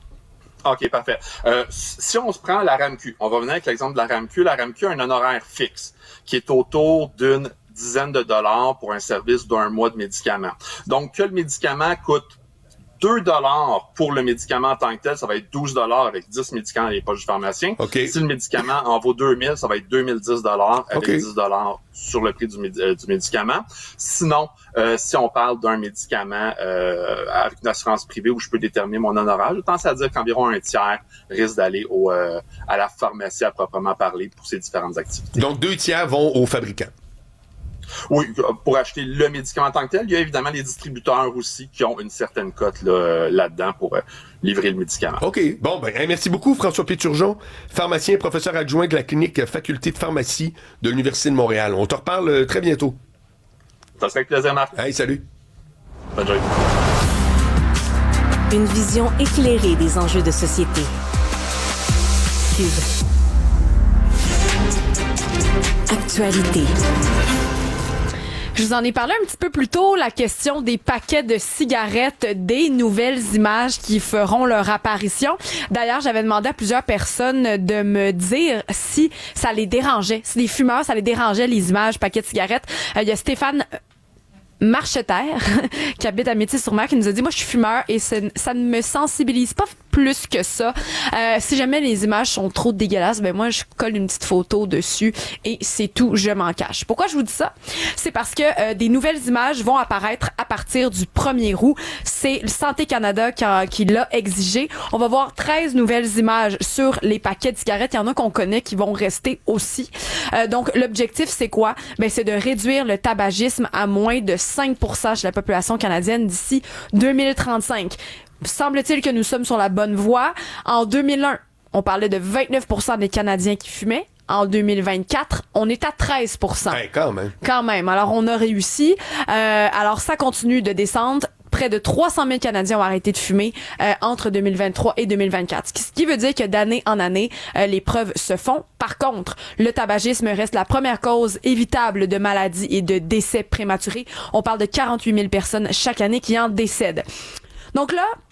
Speaker 21: OK, parfait. Euh, si on se prend la RAMQ, on va venir avec l'exemple de la RAMQ. La RAMQ a un honoraire fixe qui est autour d'une dizaine de dollars pour un service d'un mois de médicament. Donc, que le médicament coûte deux dollars pour le médicament en tant que tel, ça va être douze dollars avec dix médicaments dans les poches du pharmacien.
Speaker 9: Okay.
Speaker 21: Si le médicament en vaut deux mille, ça va être deux mille dix dollars avec
Speaker 9: okay.
Speaker 21: dix dollars sur le prix du, médi- euh, du médicament. Sinon, euh, si on parle d'un médicament euh, avec une assurance privée où je peux déterminer mon honoraire, je pense à dire qu'environ un tiers risque d'aller au euh, à la pharmacie à proprement parler pour ces différentes activités.
Speaker 9: Donc, deux tiers vont au fabricant.
Speaker 21: Oui, pour acheter le médicament en tant que tel. Il y a évidemment les distributeurs aussi qui ont une certaine cote là, là-dedans pour euh, livrer le médicament.
Speaker 9: OK. Bon, ben, hey, merci beaucoup, François Péturgeon, pharmacien, professeur adjoint de la clinique Faculté de pharmacie de l'Université de Montréal. On te reparle euh, très bientôt.
Speaker 21: Ça serait avec plaisir, Marc.
Speaker 9: Hey, salut.
Speaker 21: Bonne journée.
Speaker 7: Une vision éclairée des enjeux de société. Cube. Actualité.
Speaker 1: Je vous en ai parlé un petit peu plus tôt, la question des paquets de cigarettes, des nouvelles images qui feront leur apparition. D'ailleurs, j'avais demandé à plusieurs personnes de me dire si ça les dérangeait, si les fumeurs, ça les dérangeait les images paquets de cigarettes. Euh, il y a Stéphane Marcheterre, qui habite à Métis-sur-Mer, qui nous a dit, moi, je suis fumeur et ça ne me sensibilise pas plus que ça. Euh, si jamais les images sont trop dégueulasses, ben moi, je colle une petite photo dessus et c'est tout, je m'en cache. Pourquoi je vous dis ça? C'est parce que euh, des nouvelles images vont apparaître à partir du premier août. C'est le Santé Canada qui, a, qui l'a exigé. On va voir treize nouvelles images sur les paquets de cigarettes. Il y en a qu'on connaît qui vont rester aussi. Euh, donc, l'objectif, c'est quoi? Ben, c'est de réduire le tabagisme à moins de cinq pour cent chez la population canadienne d'ici deux mille trente-cinq. Semble-t-il que nous sommes sur la bonne voie. En deux mille un, on parlait de vingt-neuf pour cent des Canadiens qui fumaient. En deux mille vingt-quatre, on est à treize pour cent.
Speaker 9: Hey, quand même.
Speaker 1: Quand même. Alors, on a réussi. Euh, alors, ça continue de descendre. Près de trois cent mille Canadiens ont arrêté de fumer euh, entre deux mille vingt-trois et deux mille vingt-quatre. Ce qui veut dire que d'année en année, euh, les preuves se font. Par contre, le tabagisme reste la première cause évitable de maladies et de décès prématurés. On parle de quarante-huit mille personnes chaque année qui en décèdent. Donc là,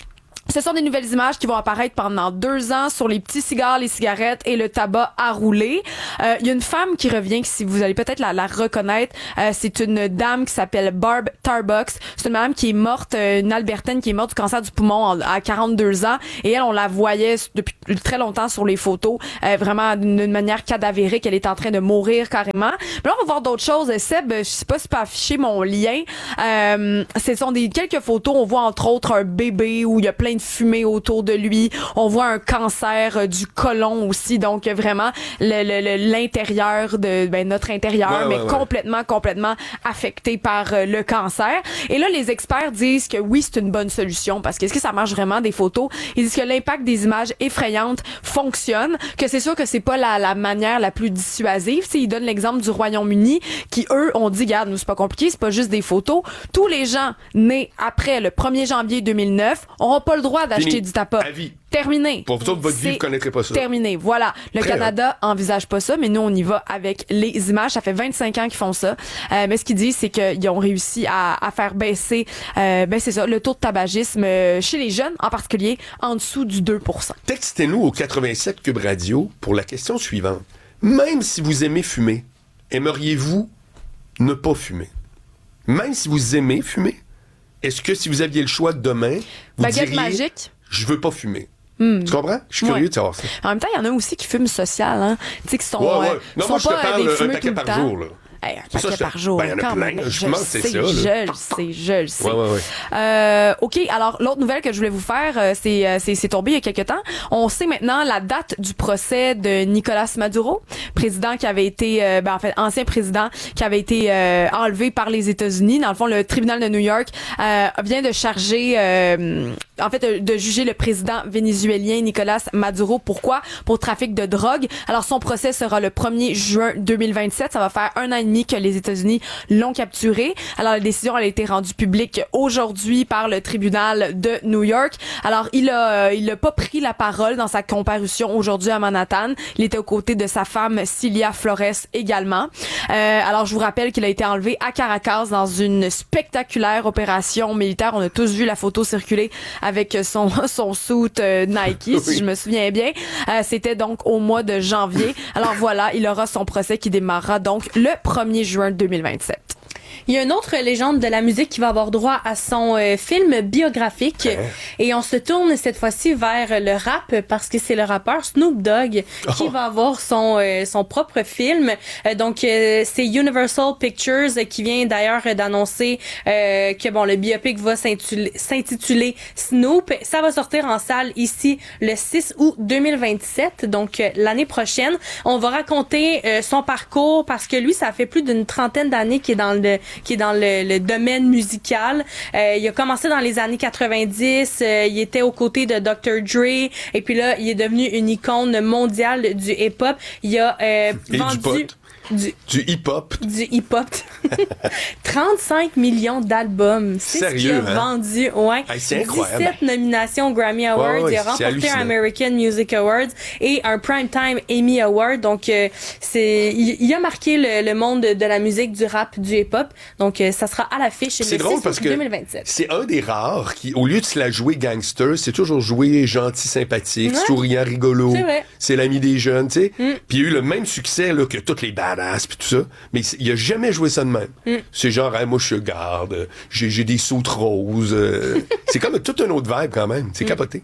Speaker 1: Ce sont des nouvelles images qui vont apparaître pendant deux ans sur les petits cigares, les cigarettes et le tabac à rouler. Euh, il y a une femme qui revient, si vous allez peut-être la, la reconnaître. Euh, c'est une dame qui s'appelle Barb Tarbuck. C'est une madame qui est morte, euh, une Albertaine qui est morte du cancer du poumon en, à quarante-deux ans. Et elle, on la voyait depuis très longtemps sur les photos, euh, vraiment d'une manière cadavérique. Elle est en train de mourir carrément. Mais là, on va voir d'autres choses. Seb, je sais pas si tu peux afficher mon lien. Euh, ce sont des quelques photos. On voit entre autres un bébé où il y a plein de fumée autour de lui. On voit un cancer euh, du côlon aussi. Donc, vraiment, le, le, le, l'intérieur de ben, notre intérieur, ouais, mais ouais, complètement, ouais. complètement affecté par euh, le cancer. Et là, les experts disent que oui, c'est une bonne solution parce que est-ce que ça marche vraiment des photos? Ils disent que l'impact des images effrayantes fonctionne, que c'est sûr que c'est pas la, la manière la plus dissuasive. T'sais, ils donnent l'exemple du Royaume-Uni qui, eux, ont dit, regarde, nous, c'est pas compliqué, c'est pas juste des photos. Tous les gens nés après le premier janvier deux mille neuf n'auront pas le droit d'acheter
Speaker 9: Fini.
Speaker 1: du tabac.
Speaker 9: À vie.
Speaker 1: Terminé.
Speaker 9: Pour vous autres, votre vie, vous ne connaîtrez pas ça.
Speaker 1: Terminé. Voilà. Le
Speaker 9: Très
Speaker 1: Canada bien. envisage pas ça, mais nous, on y va avec les images. Ça fait vingt-cinq ans qu'ils font ça. Euh, mais ce qu'ils disent, c'est qu'ils ont réussi à, à faire baisser, euh, ben c'est ça, le taux de tabagisme chez les jeunes, en particulier, en dessous du deux pour cent.
Speaker 9: Textez-nous au quatre-vingt-sept Cube Radio pour la question suivante. Même si vous aimez fumer, aimeriez-vous ne pas fumer? Même si vous aimez fumer, est-ce que si vous aviez le choix de demain, vous
Speaker 1: Baguette
Speaker 9: diriez,
Speaker 1: magique?
Speaker 9: Je veux pas fumer.
Speaker 1: Hmm.
Speaker 9: Tu comprends? Je suis curieux
Speaker 1: ouais.
Speaker 9: de savoir ça.
Speaker 1: En même temps, il y en a aussi qui fument social, hein. Tu sais, qui sont,
Speaker 9: ouais, ouais.
Speaker 1: Euh,
Speaker 9: non,
Speaker 1: sont
Speaker 9: moi, je
Speaker 1: pas
Speaker 9: te parle
Speaker 1: des
Speaker 9: un paquet par
Speaker 1: temps.
Speaker 9: jour, là.
Speaker 1: Hey, un paquet
Speaker 9: ça,
Speaker 1: par jour.
Speaker 9: Ben, il y en a
Speaker 1: quand
Speaker 9: plein.
Speaker 1: même.
Speaker 9: Je pense que c'est
Speaker 1: sais,
Speaker 9: ça. Là.
Speaker 1: Je le sais, je le sais.
Speaker 9: Ouais, ouais, ouais.
Speaker 1: Euh, OK, alors l'autre nouvelle que je voulais vous faire, euh, c'est, euh, c'est, c'est tombé il y a quelques temps. On sait maintenant la date du procès de Nicolas Maduro, président qui avait été, euh, ben, en fait, ancien président qui avait été euh, enlevé par les États-Unis. Dans le fond, le tribunal de New York euh, vient de charger, euh, en fait, de, de juger le président vénézuélien Nicolas Maduro. Pourquoi? Pour trafic de drogue. Alors, son procès sera le premier juin deux mille vingt-sept. Ça va faire un an et demi que les États-Unis l'ont capturé. Alors, la décision elle a été rendue publique aujourd'hui par le tribunal de New York. Alors, il a, euh, il a pas pris la parole dans sa comparution aujourd'hui à Manhattan. Il était aux côtés de sa femme Cilia Flores également. Euh, alors, je vous rappelle qu'il a été enlevé à Caracas dans une spectaculaire opération militaire. On a tous vu la photo circuler avec son son suit euh, Nike, oui. si je me souviens bien. Euh, c'était donc au mois de janvier. Alors voilà, il aura son procès qui démarrera donc le premier juin deux mille vingt-sept.
Speaker 8: Il y a une autre légende de la musique qui va avoir droit à son euh, film biographique. Ouais. Et on se tourne cette fois-ci vers le rap parce que c'est le rappeur Snoop Dogg oh. qui va avoir son euh, son propre film. Euh, donc euh, c'est Universal Pictures qui vient d'ailleurs d'annoncer euh, que bon le biopic va s'intituler, s'intituler Snoop. Ça va sortir en salle ici le six août deux mille vingt-sept, donc euh, l'année prochaine. On va raconter euh, son parcours parce que lui ça fait plus d'une trentaine d'années qu'il est dans le qui est dans le, le domaine musical. Euh, il a commencé dans les années quatre-vingt-dix. Euh, il était aux côtés de docteur Dre. Et puis là, il est devenu une icône mondiale du hip-hop. Il a euh,
Speaker 9: Et
Speaker 8: vendu...
Speaker 9: du pot. Du, du hip-hop.
Speaker 8: Du hip-hop. trente-cinq millions d'albums. C'est
Speaker 9: Sérieux,
Speaker 8: ce qu'il a
Speaker 9: hein?
Speaker 8: vendu. Ouais.
Speaker 9: Hey, c'est incroyable.
Speaker 8: dix-sept nominations aux Grammy Awards.
Speaker 9: Ouais, ouais,
Speaker 8: il a remporté un American Music Awards et un Primetime Emmy Award. Donc, euh, c'est, il, il a marqué le, le monde de, de la musique, du rap, du hip-hop. Donc, euh, ça sera à l'affiche le
Speaker 9: c'est drôle
Speaker 8: six
Speaker 9: parce
Speaker 8: août
Speaker 9: que
Speaker 8: deux mille vingt-sept.
Speaker 9: C'est un des rares qui, au lieu de se la jouer gangster, c'est toujours joué gentil, sympathique, ouais. souriant, rigolo.
Speaker 8: C'est,
Speaker 9: c'est l'ami des jeunes, tu sais.
Speaker 8: Mm.
Speaker 9: Puis il a eu le même succès là, que toutes les badass puis tout ça. Mais il a jamais joué ça de même. Mm. C'est genre, hey, moi, je garde, j'ai, j'ai des sautes roses. Euh, c'est comme toute une autre vibe quand même. C'est mm. capoté.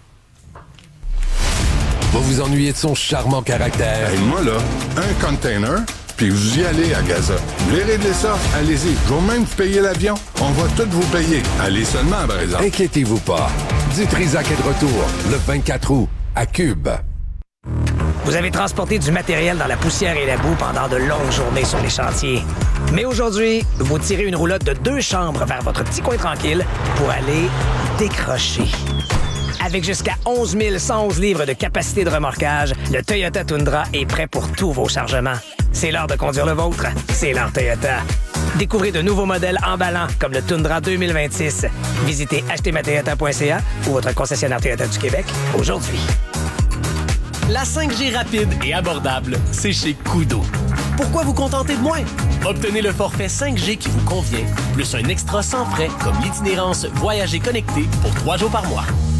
Speaker 2: Vous vous ennuyez de son charmant caractère.
Speaker 22: Hey, moi, là, un container, puis vous y allez à Gaza. Vous voulez régler ça? Allez-y. Je vais même vous payer l'avion. On va tout vous payer. Allez seulement, par exemple.
Speaker 2: Inquiétez-vous pas. Du Trisac est de retour le vingt-quatre août à Cube.
Speaker 23: Vous avez transporté du matériel dans la poussière et la boue pendant de longues journées sur les chantiers. Mais aujourd'hui, vous tirez une roulotte de deux chambres vers votre petit coin tranquille pour aller décrocher. Avec jusqu'à onze mille cent onze livres de capacité de remorquage, le Toyota Tundra est prêt pour tous vos chargements. C'est l'heure de conduire le vôtre. C'est l'heure Toyota. Découvrez de nouveaux modèles emballants comme le Tundra deux mille vingt-six. Visitez acheter ma toyota point c a ou votre concessionnaire Toyota du Québec aujourd'hui.
Speaker 24: La cinq G rapide et abordable, c'est chez Koodo. Pourquoi vous contenter de moins? Obtenez le forfait cinq G qui vous convient, plus un extra sans frais comme l'itinérance Voyager connecté pour trois jours par mois.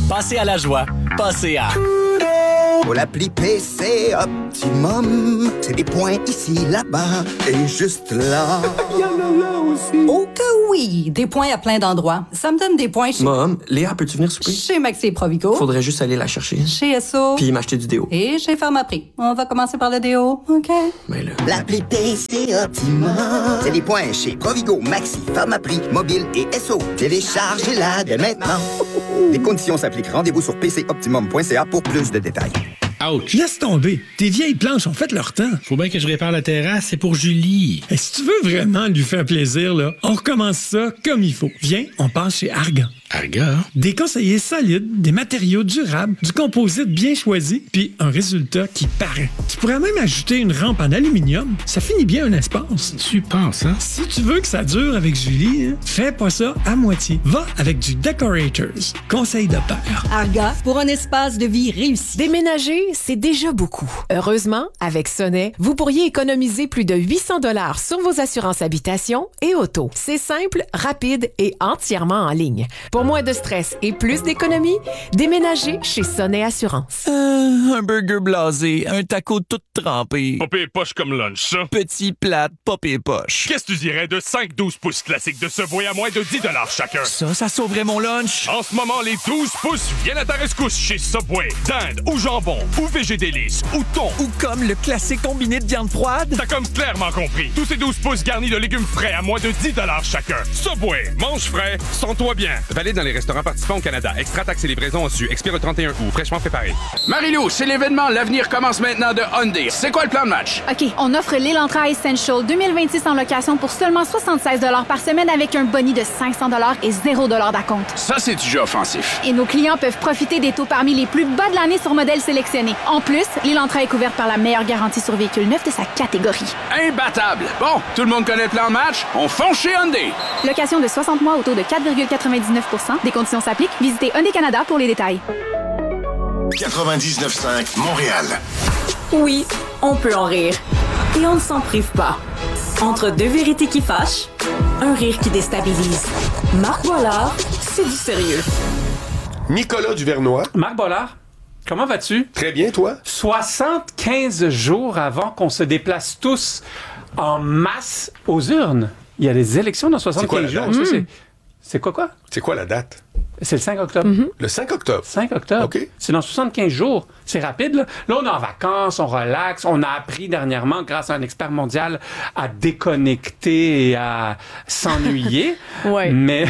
Speaker 24: Passez à la joie. Passez à...
Speaker 3: Pour l'appli P C Optimum, c'est des points ici, là-bas et juste là. Il y en a là aussi.
Speaker 5: Oh que oui! Des points à plein d'endroits. Ça me donne des points chez...
Speaker 6: Mom, Léa, peux-tu venir souper?
Speaker 5: Chez Maxi et Provigo.
Speaker 6: Faudrait juste aller la chercher.
Speaker 5: Chez S O.
Speaker 6: Puis m'acheter du déo.
Speaker 5: Et chez Pharmaprix. On va commencer par le déo, OK?
Speaker 6: Mais là...
Speaker 3: L'appli P C Optimum, c'est des points chez Provigo, Maxi, Pharmaprix, Mobile et S O. Téléchargez-la dès maintenant. Les conditions s'appliquent. Rendez-vous sur p c optimum point c a pour plus de détails.
Speaker 10: Ouch! Laisse tomber. Tes vieilles planches ont fait leur temps. Faut bien que je répare la terrasse, c'est pour Julie. Et si tu veux vraiment lui faire plaisir, là, on recommence ça comme il faut. Viens, on passe chez Argan. Argan? Des conseillers solides, des matériaux durables, du composite bien choisi, puis un résultat qui paraît. Tu pourrais même ajouter une rampe en aluminium. Ça finit bien un espace. Tu penses, hein? Si tu veux que ça dure avec Julie, hein, fais pas ça à moitié. Va avec du Decorators. Conseil de père.
Speaker 25: Argan, pour un espace de vie réussi.
Speaker 26: Déménager, c'est déjà beaucoup. Heureusement, avec Sonnet, vous pourriez économiser plus de huit cents dollars sur vos assurances habitation et auto. C'est simple, rapide et entièrement en ligne. Pour moins de stress et plus d'économie, déménagez chez Sonnet Assurance.
Speaker 27: Euh, un burger blasé, un taco tout trempé.
Speaker 28: Pas pire poche comme lunch, ça.
Speaker 27: Petit plate, pas pire poche.
Speaker 28: Qu'est-ce que tu dirais de cinq douze pouces classiques de Subway à moins de dix dollars chacun?
Speaker 27: Ça, ça sauverait mon lunch.
Speaker 28: En ce moment, les douze pouces viennent à ta rescousse chez Subway. Dinde ou jambon ou végé délice ou thon.
Speaker 27: Ou comme le classique combiné de viande froide.
Speaker 28: T'as comme clairement compris. Tous ces douze pouces garnis de légumes frais à moins de dix dollars chacun. Subway, mange frais, sens-toi bien.
Speaker 29: Valide dans les restaurants participants au Canada. Extra taxes et livraison au su. Expire le trente et un août. Fraîchement préparé.
Speaker 30: Marie-Lou, c'est l'événement L'avenir commence maintenant de Hyundai. C'est quoi le plan de match?
Speaker 31: OK, on offre l'Elantra Essential deux mille vingt-six en location pour seulement soixante-seize dollars par semaine avec un boni de cinq cents dollars et zéro dollar d'acompte.
Speaker 30: Ça, c'est du jeu offensif.
Speaker 31: Et nos clients peuvent profiter des taux parmi les plus bas de l'année sur modèles sélectionnés. En plus, l'Elantra est couverte par la meilleure garantie sur véhicule neuf de sa catégorie.
Speaker 30: Imbattable! Bon, tout le monde connaît le plan de match? On fonce chez Hyundai!
Speaker 31: Location de soixante mois au taux de quatre virgule quatre-vingt-dix-neuf pour cent. Des conditions s'appliquent. Visitez Hyundai Canada pour les détails.
Speaker 4: quatre-vingt-dix-neuf virgule cinq Montréal.
Speaker 7: Oui, on peut en rire. Et on ne s'en prive pas. Entre deux vérités qui fâchent, un rire qui déstabilise. Marc Boilard, c'est du sérieux.
Speaker 9: Nicolas Duvernois.
Speaker 32: Marc Boilard, comment vas-tu?
Speaker 9: Très bien, toi?
Speaker 32: soixante-quinze jours avant qu'on se déplace tous en masse aux urnes. Il y a des élections dans soixante-quinze jours. Mmh. C'est, c'est quoi quoi?
Speaker 9: C'est quoi la date?
Speaker 32: C'est le cinq octobre.
Speaker 9: Mm-hmm. Le cinq octobre?
Speaker 32: cinq octobre.
Speaker 9: OK.
Speaker 32: C'est dans soixante-quinze jours. C'est rapide, là. Là, on est en vacances, on relaxe. On a appris dernièrement, grâce à un expert mondial, à déconnecter et à s'ennuyer.
Speaker 1: Oui.
Speaker 32: Mais...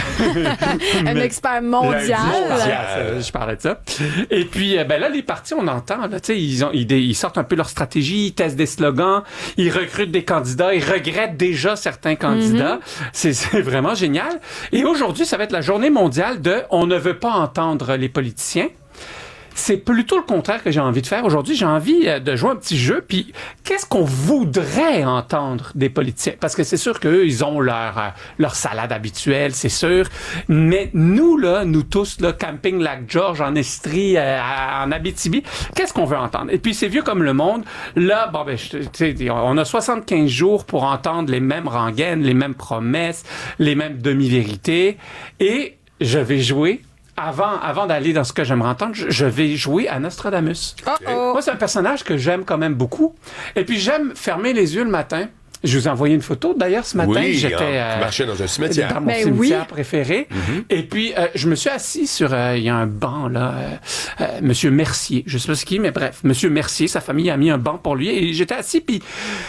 Speaker 1: un
Speaker 32: mais...
Speaker 1: expert mondial.
Speaker 32: mondial. Je parlais de ça. Et puis, ben là, les partis, on entend, là, tu sais, ils, ont, ils, ils sortent un peu leur stratégie, ils testent des slogans, ils recrutent des candidats, ils regrettent déjà certains candidats. Mm-hmm. C'est, c'est vraiment génial. Et aujourd'hui, ça va être la journée mondiale de « On ne veut pas entendre les politiciens ». C'est plutôt le contraire que j'ai envie de faire. Aujourd'hui, j'ai envie de jouer un petit jeu, puis qu'est-ce qu'on voudrait entendre des politiciens? Parce que c'est sûr qu'eux, ils ont leur, leur salade habituelle, c'est sûr. Mais nous, là, nous tous, là, Camping Lac-Georges, en Estrie, euh, en Abitibi, qu'est-ce qu'on veut entendre? Et puis, c'est vieux comme le monde. Là, bon, ben, tu sais, on a soixante-quinze jours pour entendre les mêmes rengaines, les mêmes promesses, les mêmes demi-vérités. Et je vais jouer Avant, avant d'aller dans ce que j'aimerais entendre, je, je vais jouer à Nostradamus.
Speaker 1: Uh-oh.
Speaker 32: Moi, c'est un personnage que j'aime quand même beaucoup. Et puis, j'aime fermer les yeux le matin. Je vous ai envoyé une photo, d'ailleurs, ce matin.
Speaker 9: Oui,
Speaker 32: j'étais
Speaker 9: euh, tu marchais dans un cimetière.
Speaker 32: Dans mon
Speaker 1: ben
Speaker 32: cimetière
Speaker 1: oui.
Speaker 32: préféré.
Speaker 9: Mm-hmm.
Speaker 32: Et puis, euh, je me suis assis sur... Il euh, y a un banc, là. Euh, euh, Monsieur Mercier. Je sais pas ce qui, mais bref. Monsieur Mercier, sa famille a mis un banc pour lui. Et j'étais assis, puis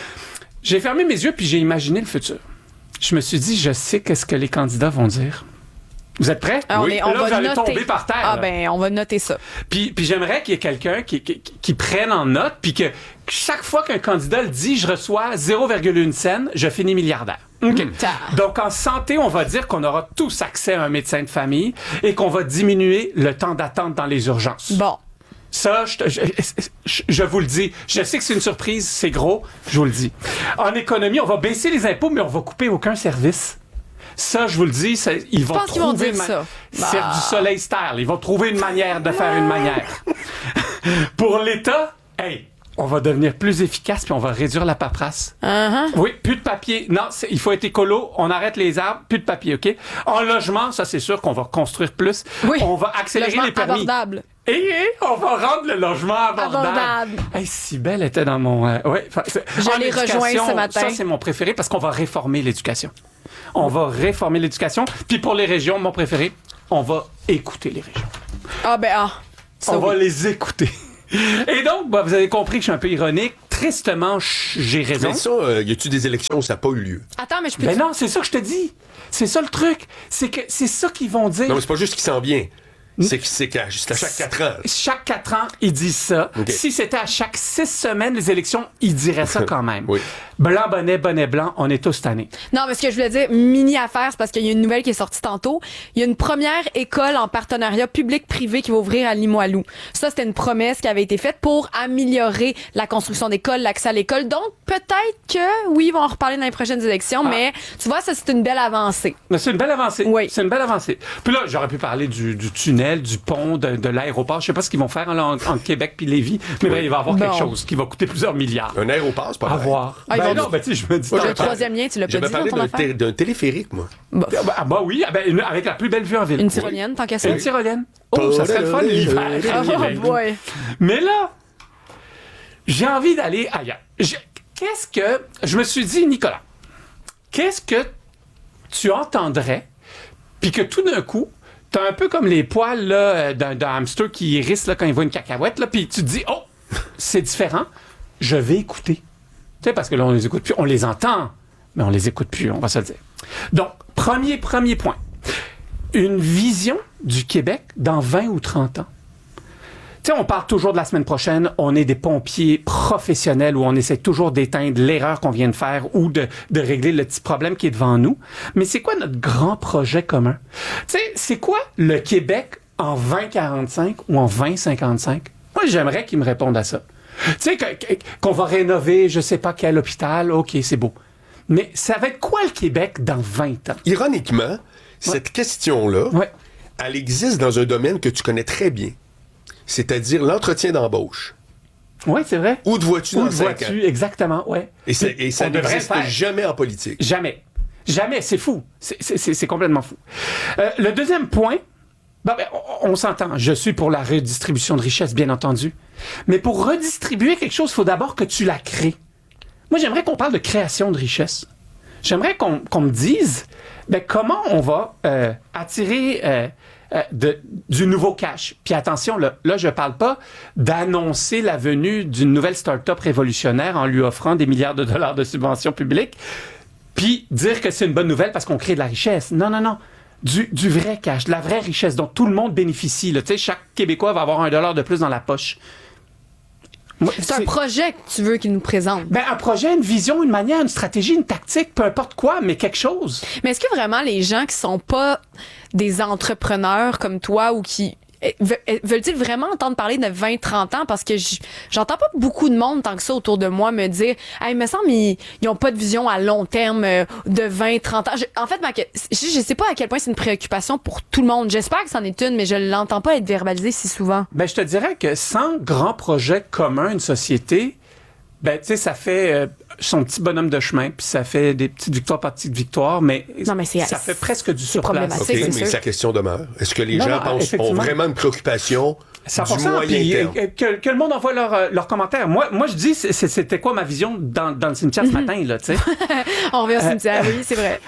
Speaker 32: j'ai fermé mes yeux, puis j'ai imaginé le futur. Je me suis dit, je sais qu'est-ce que les candidats vont dire. Vous êtes prêts?
Speaker 1: Ah, on
Speaker 32: oui.
Speaker 1: est, on
Speaker 32: là,
Speaker 1: va
Speaker 32: vous allez
Speaker 1: noter.
Speaker 32: tomber par terre.
Speaker 1: Ah,
Speaker 32: là.
Speaker 1: ben, on va noter ça.
Speaker 32: Puis, puis j'aimerais qu'il y ait quelqu'un qui, qui, qui prenne en note, puis que chaque fois qu'un candidat le dit, je reçois zéro virgule un cents, je finis milliardaire. OK. Mmh. Donc, en santé, on va dire qu'on aura tous accès à un médecin de famille et qu'on va diminuer le temps d'attente dans les urgences.
Speaker 1: Bon.
Speaker 32: Ça, je, je, je, je vous le dis. Je sais que c'est une surprise, c'est gros, je vous le dis. En économie, on va baisser les impôts, mais on va couper aucun service. Ça, je vous le dis, ça, ils vont
Speaker 1: trouver
Speaker 32: vont dire
Speaker 1: ma... ça.
Speaker 32: C'est
Speaker 1: bah.
Speaker 32: du soleil style. Ils vont trouver une manière de faire une manière. Pour l'État, hey, on va devenir plus efficace puis on va réduire la paperasse.
Speaker 1: Uh-huh.
Speaker 32: Oui, plus de papier. Non, c'est, il faut être écolo. On arrête les arbres, plus de papier, OK? En logement, ça, c'est sûr qu'on va construire plus.
Speaker 1: Oui.
Speaker 32: On va accélérer
Speaker 1: Logement
Speaker 32: les permis.
Speaker 1: abordable.
Speaker 32: Et, et on va rendre le logement abordable.
Speaker 1: Abordable.
Speaker 32: Hey, Cybèle était dans mon... Euh, ouais,
Speaker 1: Je l'ai rejoint ce matin.
Speaker 32: Ça, c'est mon préféré parce qu'on va réformer l'éducation. On va réformer l'éducation. Puis pour les régions, mon préféré, on va écouter les régions.
Speaker 1: Ah ben ah.
Speaker 32: On va les écouter. Et donc, bah, vous avez compris que je suis un peu ironique. Tristement, j'ai raison.
Speaker 9: Mais ça, euh, y a-tu des élections où ça n'a pas eu lieu?
Speaker 1: Attends, mais je peux...
Speaker 32: Ben non, c'est ça que je te dis. C'est ça le truc. C'est que c'est ça qu'ils vont dire.
Speaker 9: Non, mais c'est pas juste qu'il s'en vient. C'est, c'est, qu'à, c'est à chaque quatre ans.
Speaker 32: Chaque quatre ans, ils disent ça. Okay. Si c'était à chaque six semaines, les élections, ils diraient ça quand même.
Speaker 9: Oui.
Speaker 32: Blanc, bonnet, bonnet blanc, on est tous tannés.
Speaker 1: Non, mais ce que je voulais dire, mini-affaire, c'est parce qu'il y a une nouvelle qui est sortie tantôt. Il y a une première école en partenariat public-privé qui va ouvrir à Limoilou. Ça, c'était une promesse qui avait été faite pour améliorer la construction d'écoles, l'accès à l'école. Donc, peut-être que, oui, ils vont en reparler dans les prochaines élections, ah. mais tu vois, ça, c'est une belle avancée.
Speaker 32: Mais c'est une belle avancée.
Speaker 1: Oui.
Speaker 32: C'est une belle avancée. Puis là, j'aurais pu parler du, du tunnel, du pont, de, de l'aéroport. Je sais pas ce qu'ils vont faire là, entre en Québec puis Lévis, mais oui. ben, il va y avoir bon. quelque chose qui va coûter plusieurs milliards.
Speaker 9: Un aéroport, c'est pas
Speaker 32: vrai. À voir.
Speaker 1: Ah,
Speaker 32: ben non, ben tu sais, je me dis...
Speaker 1: Moi, le troisième lien, tu l'as pas dit
Speaker 9: parlé
Speaker 1: dans ton
Speaker 9: d'un, té- d'un téléphérique, moi.
Speaker 32: Bah, ah bah oui, ah ben, une, avec la plus belle vue en ville.
Speaker 1: Une tyrolienne, tant qu'à ça.
Speaker 32: Une tyrolienne. Oh, ça serait le fun l'hiver.
Speaker 1: Oh boy.
Speaker 32: Mais là, j'ai envie d'aller ailleurs. Je, qu'est-ce que... Je me suis dit, Nicolas, qu'est-ce que tu entendrais puis que tout d'un coup, t'as un peu comme les poils là, d'un, d'un hamster qui hérisse là, quand il voit une cacahuète, là, puis tu te dis, oh, c'est différent, je vais écouter. Tu sais, parce que là, on les écoute plus. On les entend, mais on les écoute plus, on va se le dire. Donc, premier, premier point. Une vision du Québec dans vingt ou trente ans. Tu sais, on parle toujours de la semaine prochaine, on est des pompiers professionnels où on essaie toujours d'éteindre l'erreur qu'on vient de faire ou de, de régler le petit problème qui est devant nous. Mais c'est quoi notre grand projet commun? Tu sais, c'est quoi le Québec en vingt quarante-cinq ou en vingt cinquante-cinq? Moi, j'aimerais qu'ils me répondent à ça. Tu sais, qu'on va rénover je sais pas quel hôpital, OK, c'est beau. Mais ça va être quoi le Québec dans vingt ans?
Speaker 9: Ironiquement, ouais. cette question-là,
Speaker 32: ouais.
Speaker 9: elle existe dans un domaine que tu connais très bien. C'est-à-dire l'entretien d'embauche.
Speaker 32: Oui, c'est vrai.
Speaker 9: Où te vois-tu
Speaker 32: Où
Speaker 9: dans
Speaker 32: te
Speaker 9: cinq
Speaker 32: vois-tu,
Speaker 9: ans?
Speaker 32: Exactement, ouais.
Speaker 9: Et, et ça n'existe jamais en politique.
Speaker 32: Jamais. Jamais, c'est fou. C'est, c'est, c'est, c'est complètement fou. Euh, le deuxième point, ben, ben, on, on s'entend. Je suis pour la redistribution de richesse, bien entendu. Mais pour redistribuer quelque chose, il faut d'abord que tu la crées. Moi, j'aimerais qu'on parle de création de richesse. J'aimerais qu'on, qu'on me dise ben, comment on va euh, attirer... Euh, Euh, de, du nouveau cash. Puis attention, là, là je parle pas d'annoncer la venue d'une nouvelle start-up révolutionnaire en lui offrant des milliards de dollars de subventions publiques, puis dire que c'est une bonne nouvelle parce qu'on crée de la richesse. Non, non, non. Du, du vrai cash, de la vraie richesse dont tout le monde bénéficie. Là. Tu sais, chaque Québécois va avoir un dollar de plus dans la poche.
Speaker 1: Moi, c'est, c'est un projet que tu veux qu'il nous présente.
Speaker 32: Ben, un projet, une vision, une manière, une stratégie, une tactique, peu importe quoi, mais quelque chose.
Speaker 1: Mais est-ce que vraiment les gens qui sont pas des entrepreneurs comme toi ou qui veulent-ils vraiment entendre parler de vingt trente ans? Parce que j'entends pas beaucoup de monde tant que ça autour de moi me dire « Hey, il me semble ils, ils ont pas de vision à long terme de vingt trente ans. Je, » En fait, ma, je, je sais pas à quel point c'est une préoccupation pour tout le monde. J'espère que c'en est une, mais je l'entends pas être verbalisé si souvent.
Speaker 32: Ben, je te dirais que sans grand projet commun, une société, ben, tu sais, ça fait euh, son petit bonhomme de chemin, puis ça fait des petites victoires par petites victoires, mais,
Speaker 1: non, mais c'est,
Speaker 32: ça fait presque du
Speaker 1: c'est
Speaker 32: surplace.
Speaker 9: OK, mais sa question demeure. Est-ce que les non, gens non, pensent, ont vraiment une préoccupation
Speaker 32: cent pour cent,
Speaker 9: du moyen
Speaker 32: puis,
Speaker 9: terme?
Speaker 32: Que, que le monde envoie leurs leur commentaires. Moi, moi, je dis, c'était quoi ma vision dans, dans le cimetière mm-hmm. ce matin, là, tu sais?
Speaker 1: On revient au cimetière, euh, oui, c'est vrai.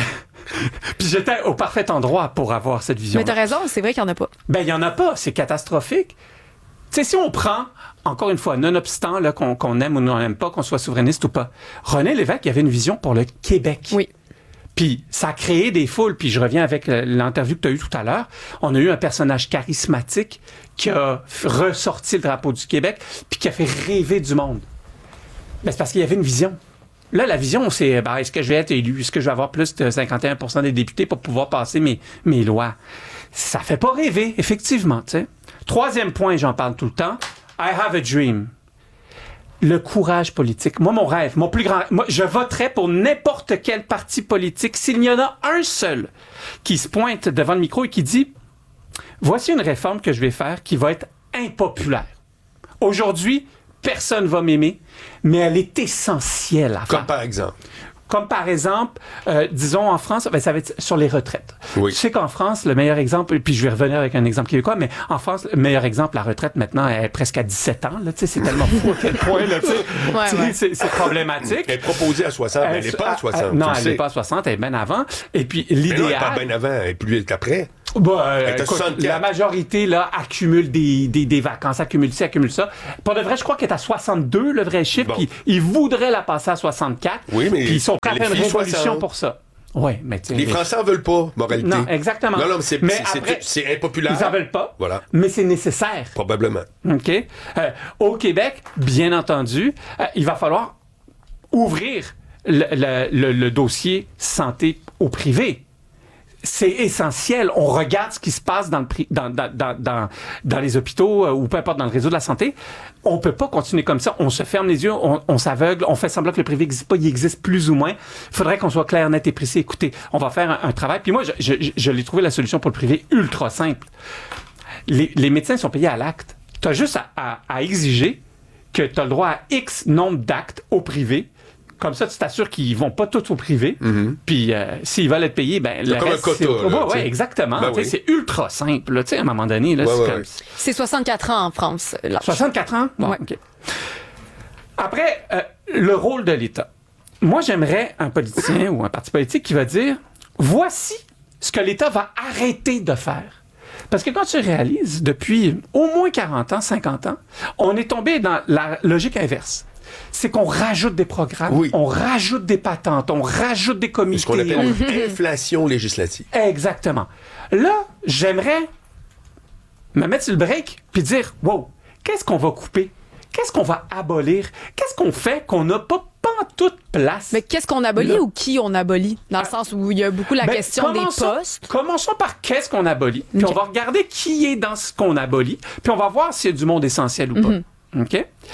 Speaker 32: Puis j'étais au parfait endroit pour avoir cette vision.
Speaker 1: Mais t'as raison, c'est vrai qu'il n'y en a pas.
Speaker 32: Ben, il n'y en a pas. C'est catastrophique. Tu sais, si on prend, encore une fois, nonobstant là, qu'on, qu'on aime ou non aime pas, qu'on soit souverainiste ou pas, René Lévesque il avait une vision pour le Québec.
Speaker 1: Oui.
Speaker 32: Puis ça a créé des foules. Puis je reviens avec l'interview que tu as eue tout à l'heure. On a eu un personnage charismatique qui a ressorti le drapeau du Québec puis qui a fait rêver du monde. Ben, c'est parce qu'il y avait une vision. Là, la vision, c'est ben, est-ce que je vais être élu? Est-ce que je vais avoir plus de cinquante et un pour cent des députés pour pouvoir passer mes, mes lois? Ça fait pas rêver, effectivement, tu sais. Troisième point, j'en parle tout le temps. I have a dream. Le courage politique. Moi, mon rêve, mon plus grand... Moi, je voterais pour n'importe quel parti politique s'il y en a un seul qui se pointe devant le micro et qui dit « Voici une réforme que je vais faire qui va être impopulaire. Aujourd'hui, personne va m'aimer, mais elle est essentielle à faire.
Speaker 9: Comme par exemple?
Speaker 32: Comme par exemple, euh, disons en France, ben, ça va être sur les retraites.
Speaker 9: Oui.
Speaker 32: Tu sais qu'en France, le meilleur exemple, puis je vais revenir avec un exemple québécois, mais en France, le meilleur exemple, la retraite maintenant est presque à dix-sept ans. Là, tu sais, c'est tellement fou à quel point, là, tu sais,
Speaker 1: Ouais,
Speaker 32: tu sais,
Speaker 1: ouais.
Speaker 32: c'est, c'est problématique.
Speaker 9: Elle est proposée à soixante, mais elle n'est pas à soixante.
Speaker 32: Euh, non,
Speaker 9: tu
Speaker 32: elle
Speaker 9: sais.
Speaker 32: n'est pas à soixante, elle est bien avant. Et puis
Speaker 9: Mais non, elle
Speaker 32: l'idéal.
Speaker 9: est pas bien avant, elle est plus vite qu'après.
Speaker 32: Bah, euh,
Speaker 9: Elle est à
Speaker 32: écoute,
Speaker 9: soixante-quatre.
Speaker 32: la majorité là accumule des, des, des vacances, accumule ci, accumule ça. Pour de vrai, je crois qu'elle est à soixante-deux, le vrai chiffre,
Speaker 9: Bon.
Speaker 32: puis ils voudraient la passer à soixante-quatre.
Speaker 9: Oui, mais
Speaker 32: puis ils sont prêts à
Speaker 9: les
Speaker 32: faire une
Speaker 9: filles,
Speaker 32: révolution
Speaker 9: soixante.
Speaker 32: pour ça. Oui, mais tu sais,
Speaker 9: Les Français en veulent pas, moralité.
Speaker 32: Non, exactement.
Speaker 9: Non, non, mais c'est,
Speaker 32: Mais
Speaker 9: c'est, c'est-
Speaker 32: après,
Speaker 9: c'est impopulaire.
Speaker 32: ils en veulent pas.
Speaker 9: Voilà,
Speaker 32: Mais c'est nécessaire.
Speaker 9: probablement.
Speaker 32: OK? Euh, au Québec, bien entendu, euh, il va falloir ouvrir le, le- le- le dossier santé au privé. C'est essentiel. On regarde ce qui se passe dans, le pri- dans, dans, dans, dans, dans les hôpitaux euh, ou peu importe dans le réseau de la santé. On peut pas continuer comme ça. On se ferme les yeux, on, on s'aveugle, on fait semblant que le privé n'existe pas. Il existe plus ou moins. Il faudrait qu'on soit clair, net et précis. Écoutez, on va faire un, un travail. Puis moi, je, je, je, je l'ai trouvé la solution pour le privé ultra simple. Les, les médecins sont payés à l'acte. Tu as juste à, à, à exiger que tu as le droit à X nombre d'actes au privé. Comme ça, tu t'assures qu'ils vont pas tous au privé. Puis euh, s'ils veulent être payés, ben le
Speaker 9: comme
Speaker 32: reste,
Speaker 9: un quota,
Speaker 32: c'est...
Speaker 9: là,
Speaker 32: Ouais,
Speaker 9: tu sais.
Speaker 32: ouais, exactement.
Speaker 9: Ben
Speaker 32: Tu sais,
Speaker 9: oui.
Speaker 32: C'est ultra simple. là. Tu sais, à un moment donné, là,
Speaker 9: Ouais,
Speaker 32: c'est
Speaker 9: ouais,
Speaker 32: comme...
Speaker 9: ouais.
Speaker 1: C'est soixante-quatre ans en France. l'âge.
Speaker 32: soixante-quatre ans? Bon,
Speaker 1: Ouais.
Speaker 32: OK. Après, euh, le rôle de l'État. Moi, j'aimerais un politicien ou un parti politique qui va dire, voici ce que l'État va arrêter de faire. Parce que quand tu réalises, depuis au moins quarante ans, cinquante ans, on est tombé dans la logique inverse. C'est qu'on rajoute des programmes,
Speaker 9: Oui.
Speaker 32: on rajoute des patentes, on rajoute des comités.
Speaker 9: Ce qu'on appelle
Speaker 32: on-
Speaker 9: une inflation législative.
Speaker 32: Exactement. Là, j'aimerais me mettre sur le break puis dire, wow, qu'est-ce qu'on va couper? Qu'est-ce qu'on va abolir? Qu'est-ce qu'on fait qu'on n'a pas pantoute place?
Speaker 1: Mais qu'est-ce qu'on abolit
Speaker 32: Là.
Speaker 1: ou qui on abolit? Dans le sens où il y a beaucoup la
Speaker 32: Ben,
Speaker 1: question des
Speaker 32: commençons-
Speaker 1: postes.
Speaker 32: Commençons par qu'est-ce qu'on abolit, puis
Speaker 1: Ok.
Speaker 32: on va regarder qui est dans ce qu'on abolit, puis on va voir s'il y a du monde essentiel ou pas.
Speaker 1: Mhm.
Speaker 32: OK?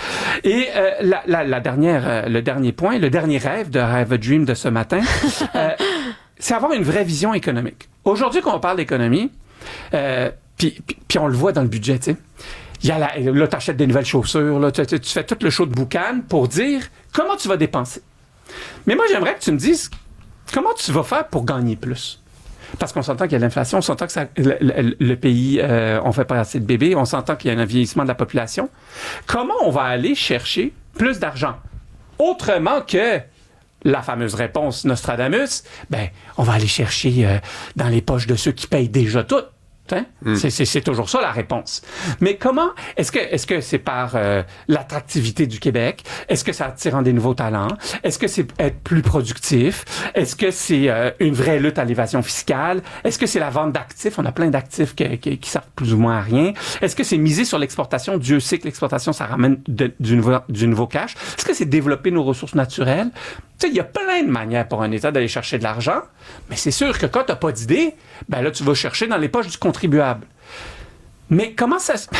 Speaker 32: Et euh, la, la, la dernière, euh, le dernier point, le dernier rêve de Have a Dream de ce matin, euh, c'est avoir une vraie vision économique. Aujourd'hui, quand on parle d'économie, euh, puis puis- puis on le voit dans le budget, tu sais, il y a la, là, tu achètes des nouvelles chaussures, là, tu, tu- tu fais tout le show de boucan pour dire comment tu vas dépenser. Mais moi, j'aimerais que tu me dises comment tu vas faire pour gagner plus. Parce qu'on s'entend qu'il y a de l'inflation, on s'entend que ça, le, le- le pays, euh, on fait pas assez de bébés, on s'entend qu'il y a un vieillissement de la population. Comment on va aller chercher plus d'argent? Autrement que la fameuse réponse Nostradamus, ben, on va aller chercher euh, dans les poches de ceux qui payent déjà tout. Hein?
Speaker 9: Mm.
Speaker 32: C'est, c'est, c'est toujours ça la réponse. Mais comment est-ce que est-ce que c'est par euh, l'attractivité du Québec? Est-ce que c'est attirant des nouveaux talents? Est-ce que c'est être plus productif? Est-ce que c'est euh, une vraie lutte à l'évasion fiscale? Est-ce que c'est la vente d'actifs? On a plein d'actifs qui, qui, qui servent plus ou moins à rien. Est-ce que c'est miser sur l'exportation? Dieu sait que l'exportation, ça ramène de- du, nouveau, du nouveau cash. Est-ce que c'est développer nos ressources naturelles? Tu sais, il y a plein de manières pour un État d'aller chercher de l'argent, mais c'est sûr que quand tu n'as pas d'idée, ben là, tu vas chercher dans les poches du contribuable. Mais comment ça se...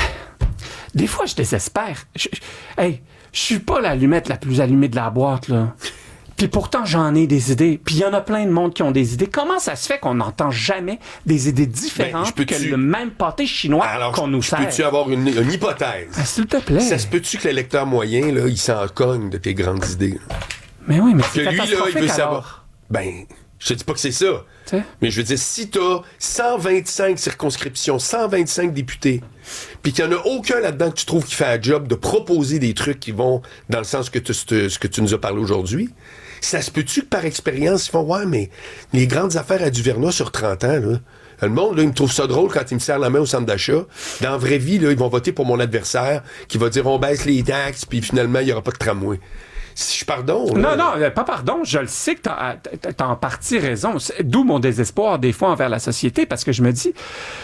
Speaker 32: Des fois, je désespère. Je, je- hey, je suis pas l'allumette la plus allumée de la boîte, là. Puis pourtant, j'en ai des idées. Puis il y en a plein de monde qui ont des idées. Comment ça se fait qu'on n'entend jamais des idées différentes
Speaker 9: Ben, je peux-tu-
Speaker 32: que le même pâté chinois
Speaker 9: Alors,
Speaker 32: qu'on nous
Speaker 9: je
Speaker 32: sert?
Speaker 9: peux-tu avoir une, une hypothèse?
Speaker 32: Ah, s'il te plaît.
Speaker 9: Ça se peut-tu que l'électeur moyen, là, il s'en cogne de tes grandes idées? là?
Speaker 32: Mais oui, mais
Speaker 9: Que
Speaker 32: c'est
Speaker 9: lui, là, il
Speaker 32: catastrophique,
Speaker 9: veut
Speaker 32: alors.
Speaker 9: savoir. Ben, je te dis pas que c'est ça.
Speaker 32: Tu sais?
Speaker 9: Mais je veux dire, si t'as cent vingt-cinq circonscriptions, cent vingt-cinq députés, puis qu'il n'y en a aucun là-dedans que tu trouves qui fait un job de proposer des trucs qui vont dans le sens que tu, ce ce que tu nous as parlé aujourd'hui, ça se peut-tu que par expérience, ils font « Ouais, mais les grandes affaires à Duvernois sur trente ans, là, le monde, là, il me trouve ça drôle quand il me serre la main au centre d'achat. Dans la vraie vie, là, ils vont voter pour mon adversaire qui va dire « On baisse les taxes, puis finalement, il n'y aura pas de tramway. » Si je pardon.
Speaker 32: Non,
Speaker 9: là.
Speaker 32: non, euh, pas pardon. Je le sais que t'as, t'as- t'as en partie raison. C'est- D'où mon désespoir, des fois, envers la société, parce que je me dis,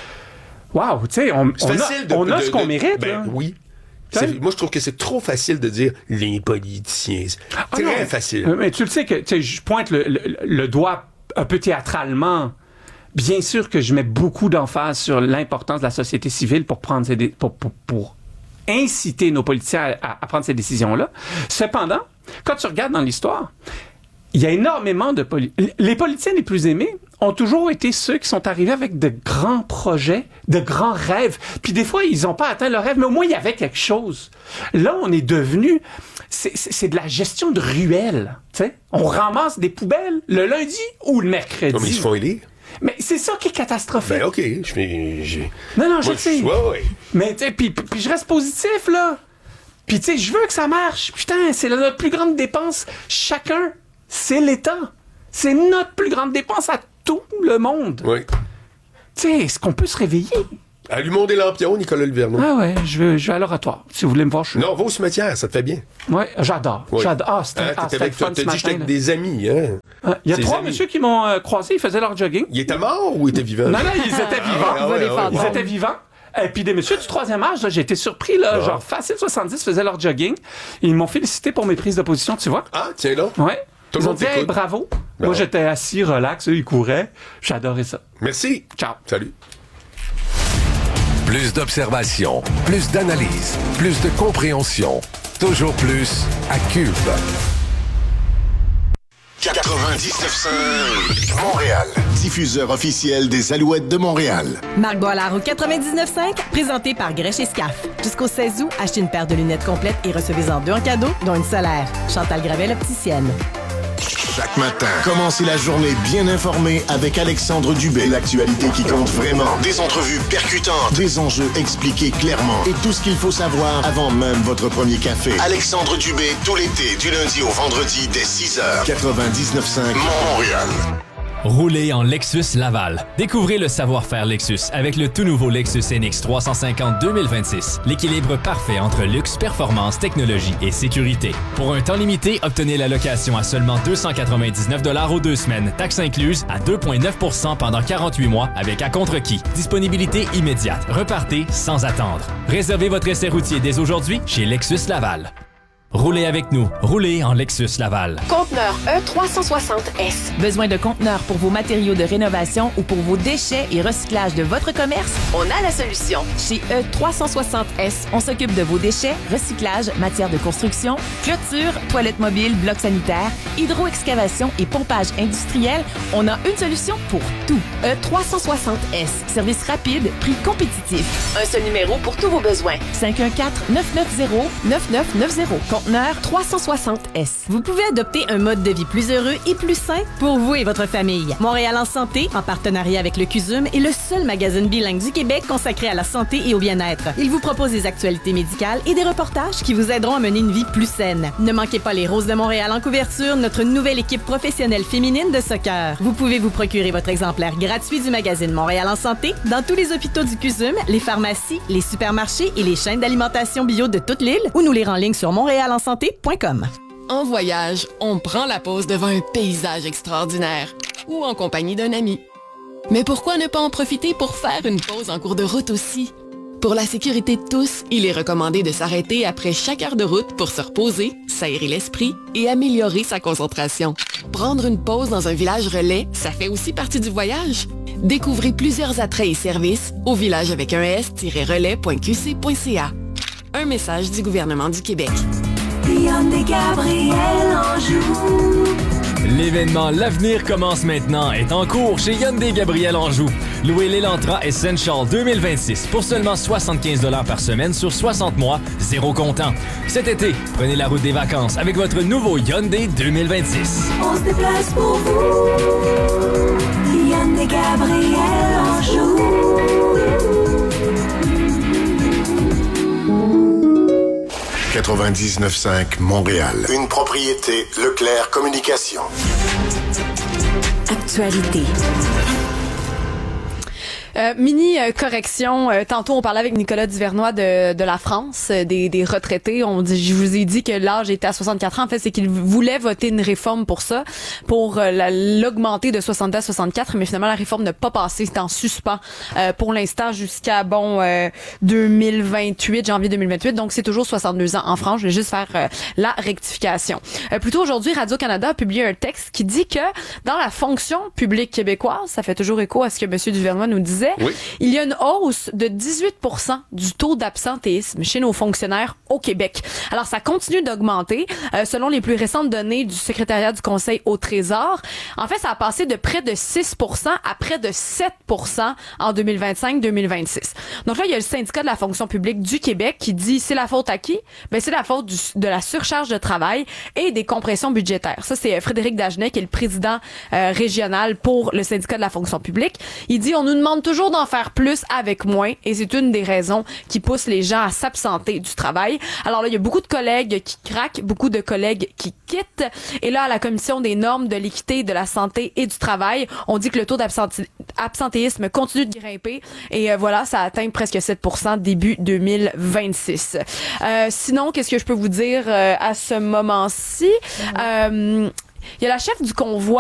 Speaker 32: waouh, tu sais, on,
Speaker 9: C'est
Speaker 32: on a,
Speaker 9: facile de-
Speaker 32: on a
Speaker 9: de-
Speaker 32: ce qu'on
Speaker 9: de-
Speaker 32: mérite.
Speaker 9: Ben
Speaker 32: là.
Speaker 9: oui.
Speaker 32: T'sais?
Speaker 9: C'est- Moi, je trouve que c'est trop facile de dire les politiciens. C'est
Speaker 32: Ah
Speaker 9: très
Speaker 32: non.
Speaker 9: facile.
Speaker 32: Euh, Mais tu le sais que tu sais, je pointe le, le- le doigt un peu théâtralement. Bien sûr que je mets beaucoup d'emphase sur l'importance de la société civile pour prendre ces dé- pour, pour, pour inciter nos politiciens à, à prendre ces décisions-là. Cependant, quand tu regardes dans l'histoire, il y a énormément de poli- les politiciens les plus aimés ont toujours été ceux qui sont arrivés avec de grands projets, de grands rêves. Puis des fois, ils n'ont pas atteint leur rêve, mais au moins, il y avait quelque chose. Là, on est devenu... C'est, c'est, c'est de la gestion de ruelles, tu sais. On ramasse des poubelles le lundi ou le mercredi.
Speaker 9: Non, mais ils se font élire.
Speaker 32: Mais c'est ça qui est catastrophique.
Speaker 9: Ben, OK. Je fais, j'ai...
Speaker 32: Non, non, je
Speaker 9: Moi,
Speaker 32: le sais.
Speaker 9: Ouais, ouais.
Speaker 32: Mais, tu sais, puis, puis je reste positif, là. Puis, tu sais, je veux que ça marche. Putain, c'est notre plus grande dépense. Chacun, c'est l'État. C'est notre plus grande dépense à tout le monde.
Speaker 9: Oui.
Speaker 32: Tu sais, est-ce qu'on peut se réveiller?
Speaker 9: Allumons des lampions, Nicolas Luverneau.
Speaker 32: Ah ouais, je vais, je vais à l'oratoire. Si vous voulez me voir, je suis...
Speaker 9: Non, va au cimetière, ça te fait bien.
Speaker 32: Ouais, j'adore.
Speaker 9: Oui.
Speaker 32: J'adore. Ah, c'était,
Speaker 9: Hein,
Speaker 32: ah,
Speaker 9: t'étais
Speaker 32: c'était
Speaker 9: avec,
Speaker 32: fun
Speaker 9: t'as
Speaker 32: ce
Speaker 9: dit que j'étais
Speaker 32: matin,
Speaker 9: avec des amis, hein?
Speaker 32: Ah, il y a
Speaker 9: Ses
Speaker 32: trois
Speaker 9: amis.
Speaker 32: messieurs qui m'ont euh, croisé, ils faisaient leur jogging.
Speaker 9: Ils étaient morts ou ils étaient vivants?
Speaker 32: Non, non, ils étaient vivants.
Speaker 9: Ah, ouais, ah, ouais.
Speaker 32: Ils étaient vivants. Et puis des messieurs du troisième âge, là, j'ai été surpris, là,
Speaker 9: Ah.
Speaker 32: genre facile soixante-dix faisaient leur jogging. Ils m'ont félicité pour mes prises de position, tu vois.
Speaker 9: Ah, tiens là.
Speaker 32: Ouais.
Speaker 9: Tout le
Speaker 32: Ils ont
Speaker 9: monde
Speaker 32: dit, hey,
Speaker 9: t'écoute.
Speaker 32: bravo.
Speaker 9: Bon.
Speaker 32: Moi, j'étais assis, relax, eux, ils couraient. J'adorais ça.
Speaker 9: Merci.
Speaker 32: Ciao.
Speaker 9: Salut.
Speaker 2: Plus d'observation, plus d'analyse, plus de compréhension. Toujours plus à Cube.
Speaker 4: quatre-vingt-dix-neuf cinq Montréal. Diffuseur officiel des Alouettes de Montréal.
Speaker 25: Marc Boilard au quatre-vingt-dix-neuf cinq, présenté par Grèche et Scaf. Jusqu'au seize août, achetez une paire de lunettes complètes et recevez-en deux en cadeau, dont une solaire. Chantal Gravel, opticienne.
Speaker 4: Chaque matin, commencez la journée bien informé avec Alexandre Dubé. L'actualité qui compte vraiment. Des entrevues percutantes, des enjeux expliqués clairement et tout ce qu'il faut savoir avant même votre premier café. Alexandre Dubé, tout l'été, du lundi au vendredi dès six heures. quatre-vingt-dix-neuf cinq Montréal.
Speaker 8: Roulez en Lexus Laval. Découvrez le savoir-faire Lexus avec le tout nouveau Lexus N X trois cent cinquante deux mille vingt-six. L'équilibre parfait entre luxe, performance, technologie et sécurité. Pour un temps limité, obtenez la location à seulement deux cent quatre-vingt-dix-neuf dollars aux deux semaines, taxes incluses, à deux virgule neuf pour cent pendant quarante-huit mois avec à contre-qui. Disponibilité immédiate. Repartez sans attendre. Réservez votre essai routier dès aujourd'hui chez Lexus Laval. Roulez avec nous. Roulez en Lexus Laval.
Speaker 26: Conteneur E trois cent soixante S. Besoin de conteneurs pour vos matériaux de rénovation ou pour vos déchets et recyclage de votre commerce? On a la solution. Chez E trois cent soixante S, on s'occupe de vos déchets, recyclage, matières de construction, clôture, toilettes mobiles, blocs sanitaires, hydro-excavation et pompage industriel. On a une solution pour tout. E trois cent soixante S. Service rapide, prix compétitif. Un seul numéro pour tous vos besoins. cinq un quatre, neuf neuf zéro, neuf neuf neuf zéro. Conteneur trois cent soixante S.
Speaker 25: Vous pouvez adopter un mode de vie plus heureux et plus sain pour vous et votre famille. Montréal en santé, en partenariat avec le C U S U M, est le seul magazine bilingue du Québec consacré à la santé et au bien-être. Il vous propose des actualités médicales et des reportages qui vous aideront à mener une vie plus saine. Ne manquez pas les Roses de Montréal en couverture, notre nouvelle équipe professionnelle féminine de soccer. Vous pouvez vous procurer votre exemplaire gratuit du magazine Montréal en santé dans tous les hôpitaux du C U S U M, les pharmacies, les supermarchés et les chaînes d'alimentation bio de toute l'île ou nous lire en ligne sur montréal en santé point com.
Speaker 11: En voyage, on prend la pause devant un paysage extraordinaire ou en compagnie d'un ami. Mais pourquoi ne pas en profiter pour faire une pause en cours de route aussi? Pour la sécurité de tous, il est recommandé de s'arrêter après chaque heure de route pour se reposer, s'aérer l'esprit et améliorer sa concentration. Prendre une pause dans un village relais, ça fait aussi partie du voyage. Découvrez plusieurs attraits et services au village avec un s-relais point q c point c a. Un message du gouvernement du Québec.
Speaker 12: Hyundai Gabriel Anjou.
Speaker 8: L'événement L'avenir commence maintenant est en cours chez Hyundai Gabriel Anjou. Louez l'Elantra Essential deux mille vingt-six pour seulement soixante-quinze dollars par semaine sur soixante mois, zéro comptant. Cet été, prenez la route des vacances avec votre nouveau Hyundai deux mille vingt-six.
Speaker 12: On se déplace pour vous. Hyundai Gabriel Anjou.
Speaker 4: quatre-vingt-dix-neuf cinq Montréal. Une propriété Leclerc Communication.
Speaker 7: Actualité.
Speaker 1: Euh, mini euh, correction. Euh, tantôt, on parlait avec Nicolas Duvernois de, de la France, euh, des, des retraités. On dit, je vous ai dit que l'âge était à soixante-quatre ans. En fait, c'est qu'il voulait voter une réforme pour ça, pour euh, la, l'augmenter de soixante-deux à soixante-quatre. Mais finalement, la réforme n'a pas passé. C'est en suspens euh, pour l'instant jusqu'à bon euh, deux mille vingt-huit, janvier deux mille vingt-huit. Donc, c'est toujours soixante-deux ans en France. Je vais juste faire euh, la rectification. Euh, plutôt aujourd'hui, Radio-Canada a publié un texte qui dit que dans la fonction publique québécoise, ça fait toujours écho à ce que M. Duvernois nous disait disais.
Speaker 9: Oui.
Speaker 1: Il y a une hausse de dix-huit pour cent du taux d'absentéisme chez nos fonctionnaires au Québec. Alors, ça continue d'augmenter. Euh, selon les plus récentes données du secrétariat du Conseil au Trésor, en fait, ça a passé de près de six pour cent à près de sept pour cent en deux mille vingt-cinq deux mille vingt-six. Donc là, il y a le syndicat de la fonction publique du Québec qui dit c'est la faute à qui? Ben, c'est la faute du, de la surcharge de travail et des compressions budgétaires. Ça, c'est Frédéric Dagenet, qui est le président euh, régional pour le syndicat de la fonction publique. Il dit on nous demande toujours d'en faire plus avec moins et c'est une des raisons qui pousse les gens à s'absenter du travail. Alors là, il y a beaucoup de collègues qui craquent, beaucoup de collègues qui quittent. Et là, à la Commission des normes de l'équité, de la santé et du travail, on dit que le taux d'absentéisme continue de grimper. Et euh, voilà, ça atteint presque sept pour cent début deux mille vingt-six. Euh, sinon, qu'est-ce que je peux vous dire euh, à ce moment-ci? Euh, il y a la chef du convoi